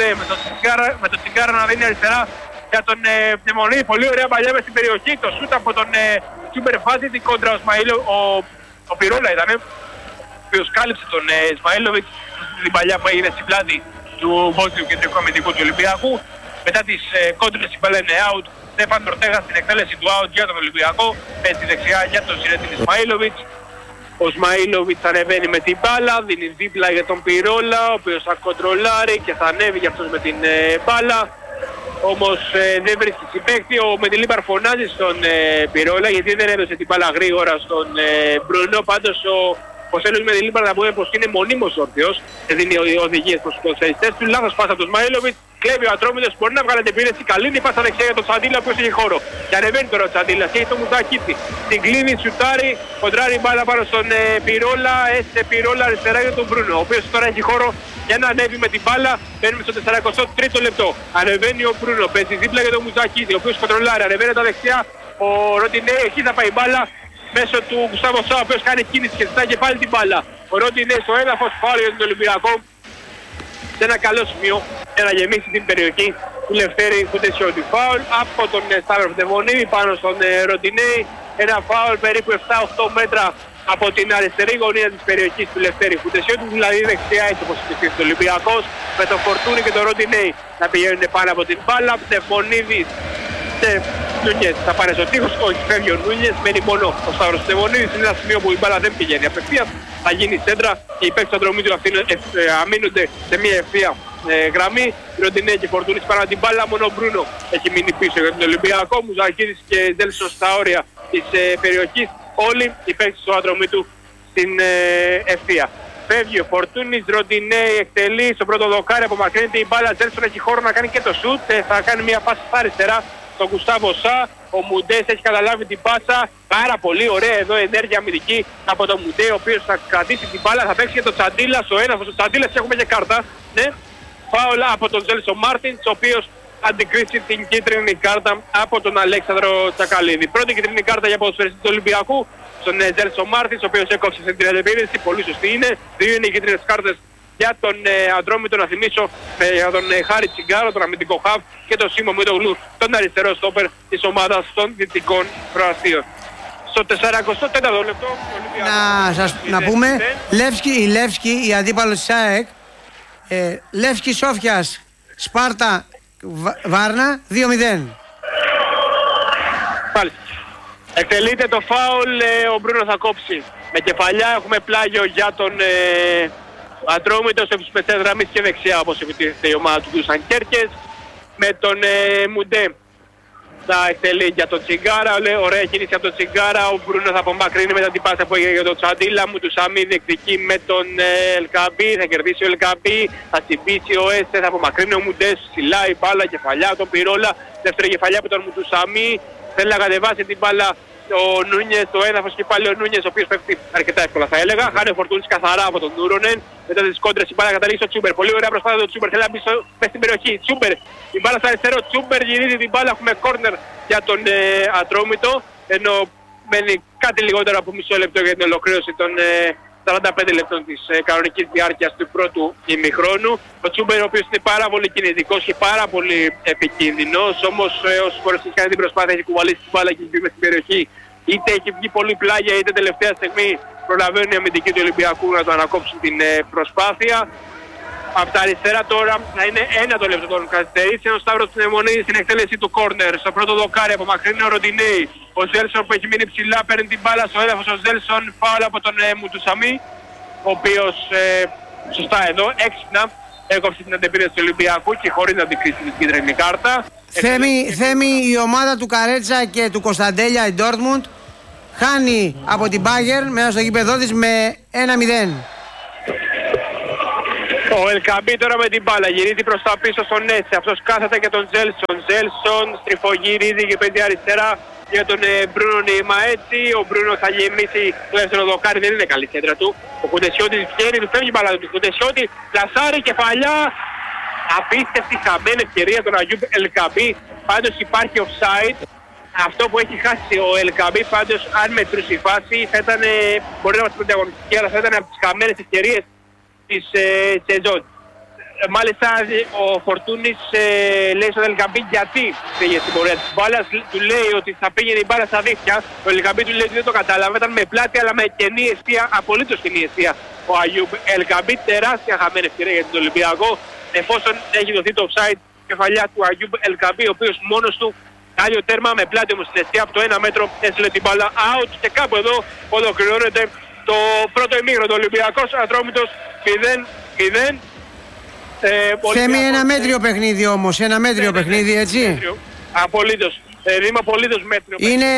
με τον Τσιγκάρα να δίνει αριστερά για τον Πνευμονίδη. Πολύ ωραία παλιά μες στην περιοχή. Το σούτ από τον Τσούμπερ βάζει την κόντρα ο Σμαήλο, ο Πυρόλα ήταν, ο οποίος κάλυψε τον Ισμαήλοβιτς την παλιά που έγινε στην πλάτη του Βόσνιου κεντρικού αμυντικού του Ολυμπιακού. Μετά τις κόντρες η μπάλα είναι out. Στέφαν Ορτέγα στην εκτέλεση του out για τον Ολυμπιακό. Παίζει δεξιά για τον Σιρέτιν Ισμαήλοβιτς. Ο Ισμαήλοβιτς ανεβαίνει με την μπάλα, δίνει δίπλα για τον Πυρόλα, ο οποίος θα κοντρολάρει και θα ανέβει για αυτός με την μπάλα. Όμως δεν βρίσκει συμπαίκτη. Ο Μεντιλίμπαρ φωνάζει στον Πυρόλα γιατί δεν έδωσε την μπάλα γρήγορα στον Μπρουνό. Πάντως ο Σέλος Μεντιλίμπαρ να πούμε πως είναι μονίμως όρθιος και δίνει οδηγίες προς τους ποδοσφαιριστές του. Λάθος πάσα από τον Σμαήλοβιτς. Κλέβει ο Ατρόμητος, μπορεί να βγάλει την επίδεση. Καλή είναι η πάσα δεξιά για τον Τσαντίλα που έχει χώρο. Και ανεβαίνει τώρα ο Τσαντίλας και έχει τον Μουτζακίτη. Την κλείνει, σουτάρει, κοντράρει μπάλα πάνω στον Πυρόλα. Έστε Πυρόλα αριστερά για τον Μπρούνο, ο οποίος τώρα έχει χώρο για να ανέβει με την μπάλα. Μπαίνουμε στο 43ο λεπτό. Ανεβαίνει ο Μπρούνο, παίζει δίπλα για τον Μουτζακίτη, ο οποίος κοντρολάρει. Ανεβαίνει τα δεξιά ο Ροντινέ, εκεί θα πάει η μπάλα μέσω του Γκουστάβο Σα, ο οποίος κάνει κίνηση και ζητάει και πάλι την μπάλα. Ο Ροντινέ στο έδαφος, φάουλ για τον Ολυμπιακό. Σε ένα καλό σημείο για να γεμίσει την περιοχή του Λευτέρη Χουτεσιώτη. Φάουλ από τον Σταύρο Πνευμονίδη πάνω στον Ροντινέη. Ένα φάουλ περίπου 7-8 μέτρα από την αριστερή γωνία της περιοχής του Λευτέρη Χουτεσιώτη. Δηλαδή δεξιά έτσι όπως υπήρχε ο Ολυμπιακός. Με τον Φορτούνη και τον Ροντινέη να πηγαίνουν πάνω από την μπάλα. Πνευμονίδης και Νούνιες θα πάρει στο τείχος. Όχι, φεύγει ο Νούνιες. Μένει μόνο ο Σταύρος Πνευμονίδης. Είναι ένα σημείο που η μπάλα δεν πηγαίνει απευθείας. Θα γίνει σέντρα και οι παίκτες του Ατρομήτου αμήνονται σε μια ευθεία γραμμή. Ροντινέ και Φορτούνης πάνω την μπάλα. Μόνο ο Μπρούνο έχει μείνει πίσω για τον Ολυμπιακό. Μουζακίδης και Ζέλσον στα όρια της περιοχής. Όλοι οι παίκτες του Ατρομήτου στην ευθεία. Φεύγει ο Φορτούνης, Ροντινέ εκτελεί στο πρώτο δοκάρι, απομακρύνεται η μπάλα. Ζέλσον έχει χώρο να κάνει και το σουτ. Θα κάνει μια πάσα στα αριστερά στον Γκουστάβο Σα. Ο Μουντές έχει καταλάβει την πάσα. Πάρα πολύ ωραία εδώ ενέργεια αμυντική από τον Μουντέ, ο οποίος θα κρατήσει την μπάλα. Θα παίξει και τον Τσαντίλα στο έναφος. Ο Τσαντίλας έχουμε και κάρτα. Ναι. Φάουλα από τον Ζέλσο Μάρτινς, ο οποίος αντικρίσει την κίτρινη κάρτα από τον Αλέξανδρο Τσακαλίδη. Πρώτη κίτρινη κάρτα για ποδοσφαιριστή του Ολυμπιακού στον Ζέλσο Μάρτινς, ο οποίος έκοψε στην τριάντη επίδεση. Πολύ σωστή είναι. Δύο είναι οι κίτρινες κάρτες για τον Ατρόμητο, να θυμίσω, για τον Χάρη Τσιγκάρο, τον αμυντικό χαβ, και τον Σίμο Μητογλου, τον αριστερό στόπερ της ομάδας των Δυτικών Κροατίων. Στο 44ο λεπτό να πούμε, η Λεύσκη, η αντίπαλος της ΑΕΚ, Λεύσκη Σόφιας, Σπάρτα Βάρνα, 2-0. Μάλιστα. Εκτελείται το φάουλ, ο Μπρούνο θα κόψει με κεφαλιά. Έχουμε πλάγιο για τον Ατρόμητος επί της μεσαίας γραμμής και δεξιά, όπως επιτίθεται η ομάδα του Ντούσαν Κέρκες. Με τον Μουντέ θα εκτελεί για τον Τσιγκάρα. Ωραία κίνηση από τον Τσιγκάρα. Ο Μπρούνο θα απομακρύνει μετά την πάσα που έγινε για τον Τσαντίλα. Μουτουσαμί διεκδικεί με τον Ελκαμπή. Θα κερδίσει ο Ελκαμπή. Θα συμπίσει ο Έστε. Θα απομακρύνει ο Μουντές. Ψηλά η μπάλα, κεφαλιά τον Πυρόλα. Δεύτερη κεφαλιά από τον Μουτουσαμί. Θέλει να κατεβάσει την μπάλα ο Νούνιες, το έδαφος και πάλι ο Νούνιες, ο οποίος πέφτει αρκετά εύκολα θα έλεγα. Χάνει ο Φορτούνης καθαρά από τον Νούρονεν. Μετά τις κόντρες η μπάλα καταλήγει στο Τσούμπερ. Πολύ ωραία προσπάθεια του Τσούμπερ. Θέλει να μπει μες στην περιοχή. Τσούμπερ, η μπάλα στα αριστερό. Τσούμπερ γυρίζει την μπάλα. Έχουμε κόρνερ για τον Ατρόμητο. Ενώ μένει κάτι λιγότερο από μισό λεπτό για την ολοκλήρωση των 45 λεπτών της κανονικής διάρκειας του πρώτου ημιχρόνου. Ο Τσούμπερ, ο οποίος είναι πάρα πολύ κινητικός και πάρα πολύ επικίνδυνος, όμως όσες φορές έχει κάνει την προσπάθεια, έχει κουβαλήσει την μπάλα και έχει μπει μες στην περιοχή, είτε έχει βγει πολύ πλάγια, είτε τελευταία στιγμή προλαβαίνουν οι αμυντικοί του Ολυμπιακού να το ανακόψουν την προσπάθεια. Από τα αριστερά τώρα θα είναι 1 λεπτό των καθυστερήσει. Ο Σταύρος Πνευμονίδης στην εκτέλεση του κόρνερ. Στο πρώτο δοκάρι απομακρύνει ο Ροντινέη. Ο Ζέλσον που έχει μείνει ψηλά παίρνει την μπάλα στο έδαφος. Ο Ζέλσον φάουλ από τον Μουτουσαμί, ο οποίος σωστά εδώ έξυπνα έκοψε την αντεπίρρηση του Ολυμπιακού και χωρίς να την κρίσει την κίτρινη κάρτα. Θέμη, η ομάδα του Καρέτσα και του Κωνσταντέλια, η Ντόρτμουντ, χάνει από την Bayern μέσα στο γήπεδό της με 1-0. Ο Ελκαμπή τώρα με την μπάλα γυρίζει προς τα πίσω στον Νέτσε. Αυτός κάθεται και τον Ζέλσον. Ζέλσον στριφογυρίζει και παίζει αριστερά για τον Μπρούνο Νεϊμαέτσι. Ο Μπρούνο θα γεμίσει το δεύτερο δοκάρι, δεν είναι καλή κέντρα του. Ο Κουντεσιώτης βγαίνει, του φεύγει η μπάλα του Κουντεσιώτη, πλασάρει κεφαλιά. Απίστευτη χαμένη ευκαιρία τον Αγιούμπ Ελκαμπή. Πάντως υπάρχει offside. Αυτό που έχει χάσει ο Ελκαμπή, πάντως αν μετρούσε η φάση θα ήταν, μπορεί να είμαστε πρωταγωνιστική, αλλά θα ήταν από τις χαμένες ευκαιρίες της σεζόν. Μάλιστα ο Φορτούνης λέει στον Ελκαμπή γιατί πήγε στην πορεία της μπάλας, του λέει ότι θα πήγαινε η μπάλα στα δίχτυα. Ο Ελκαμπή του λέει ότι δεν το κατάλαβε, ήταν με πλάτη αλλά με κενή αιστεία, απολύτως κενή αιστεία ο Αγιούμπ Ελκαμπή. Τεράστια χαμένη ευκαιρία για τον Ολυμπιακό, εφόσον έχει δοθεί το offside, κεφαλιά του Αγιούμπ Ελκαμπή, ο οποίος μόνος του άλλο τέρμα με πλάτη όμως στην αιστεία από το 1 μέτρο έστειλε την μπάλα out και κάπου εδώ ολοκληρώνεται το πρώτο ημίχρονο. Ο Ολυμπιακός Ατρόμητος 0-0. Θέμη, ένα μέτριο παιχνίδι όμως, ένα μέτριο παιχνίδι, έτσι. Απολύτως, είμαι απολύτως μέτριο. Είναι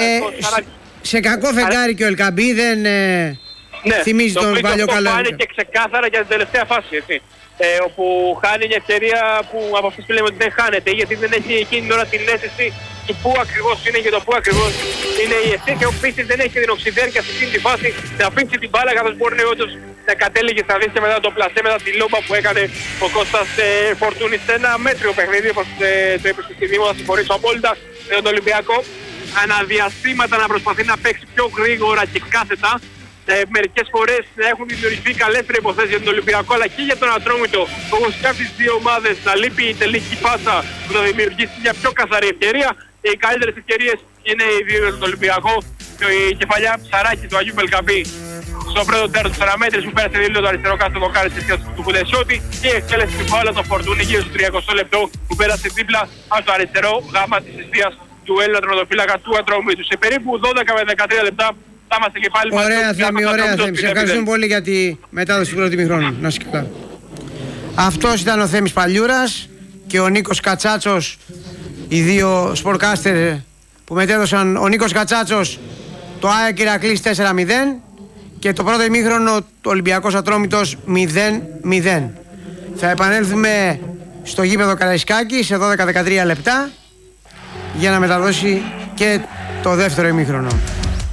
σε κακό φεγγάρι και ο Ελκαμπή, δεν θυμίζει τον παλιό καλό. Φάνηκε ξεκάθαρα για την τελευταία φάση, έτσι. Όπου χάνει μια ευκαιρία που από αυτές που λέμε ότι δεν χάνεται, γιατί δεν έχει εκείνη την ώρα την αίσθηση του πού ακριβώς είναι και το πού ακριβώς είναι η αιστεία, και επίσης δεν έχει την οξυδέρκεια σε εκείνη τη φάση να αφήσει την μπάλα, καθώς μπορεί όντως να κατέληγε στα δίχτυα μετά το πλασέ, μετά τη λόμπα που έκανε ο Κώστας Φορτούνης σε ένα μέτριο παιχνίδι, όπως το είπε στη στιγμή μου, θα συμφωνήσω απόλυτα με τον Ολυμπιακό. Αναδιαστήματα να προσπαθεί να παίξει πιο γρήγορα και κάθετα. Μερικές φορές έχουν δημιουργηθεί καλές προϋποθέσεις για τον Ολυμπιακό αλλά και για τον Ατρόμητο, όπως και αυτές τις δύο ομάδες να λείπει η τελική πάσα που θα δημιουργήσει μια πιο καθαρή ευκαιρία. Οι καλύτερες ευκαιρίες είναι οι δύο για τον Ολυμπιακό, η κεφαλιά ψαράκι του Αγίου Ελκαμπή στο πρώτο τέρμα του 4 μέτρης που πέρασε δίλιο το αριστερό κάτω το κάρι της σχέσης του Κουντεσιώτη, και η εκτέλεση του φάουλα το Φορτούνι γύρω στο 30 λεπτό που πέρασε δίπλα από το αριστερό γάμα της αιστείας του Έλληνα τερματοφύλακα του Ατρόμητου. Σε περίπου 12 με 13 λεπτά θα είμαστε και πάλι. Ωραία Θέμη, ωραία Θέμη. Σε ευχαριστούμε πολύ για τη μετάδοση του πρώτου ημιχρόνου. Να είσαι καλά. Αυτός ήταν ο Θέμης Παλιούρας και ο Νίκος Κατσάτσος, οι δύο σπορκάστερ που μετέδωσαν. Ο Νίκος Κατσάτσος το ΑΕΚ Ηρακλής 4-0 και το πρώτο ημίχρονο του Ολυμπιακός Ατρόμητος 0-0. Θα επανέλθουμε στο γήπεδο Καραϊσκάκη σε 12-13 λεπτά για να μεταδώσει και το δεύτερο ημίχρονο.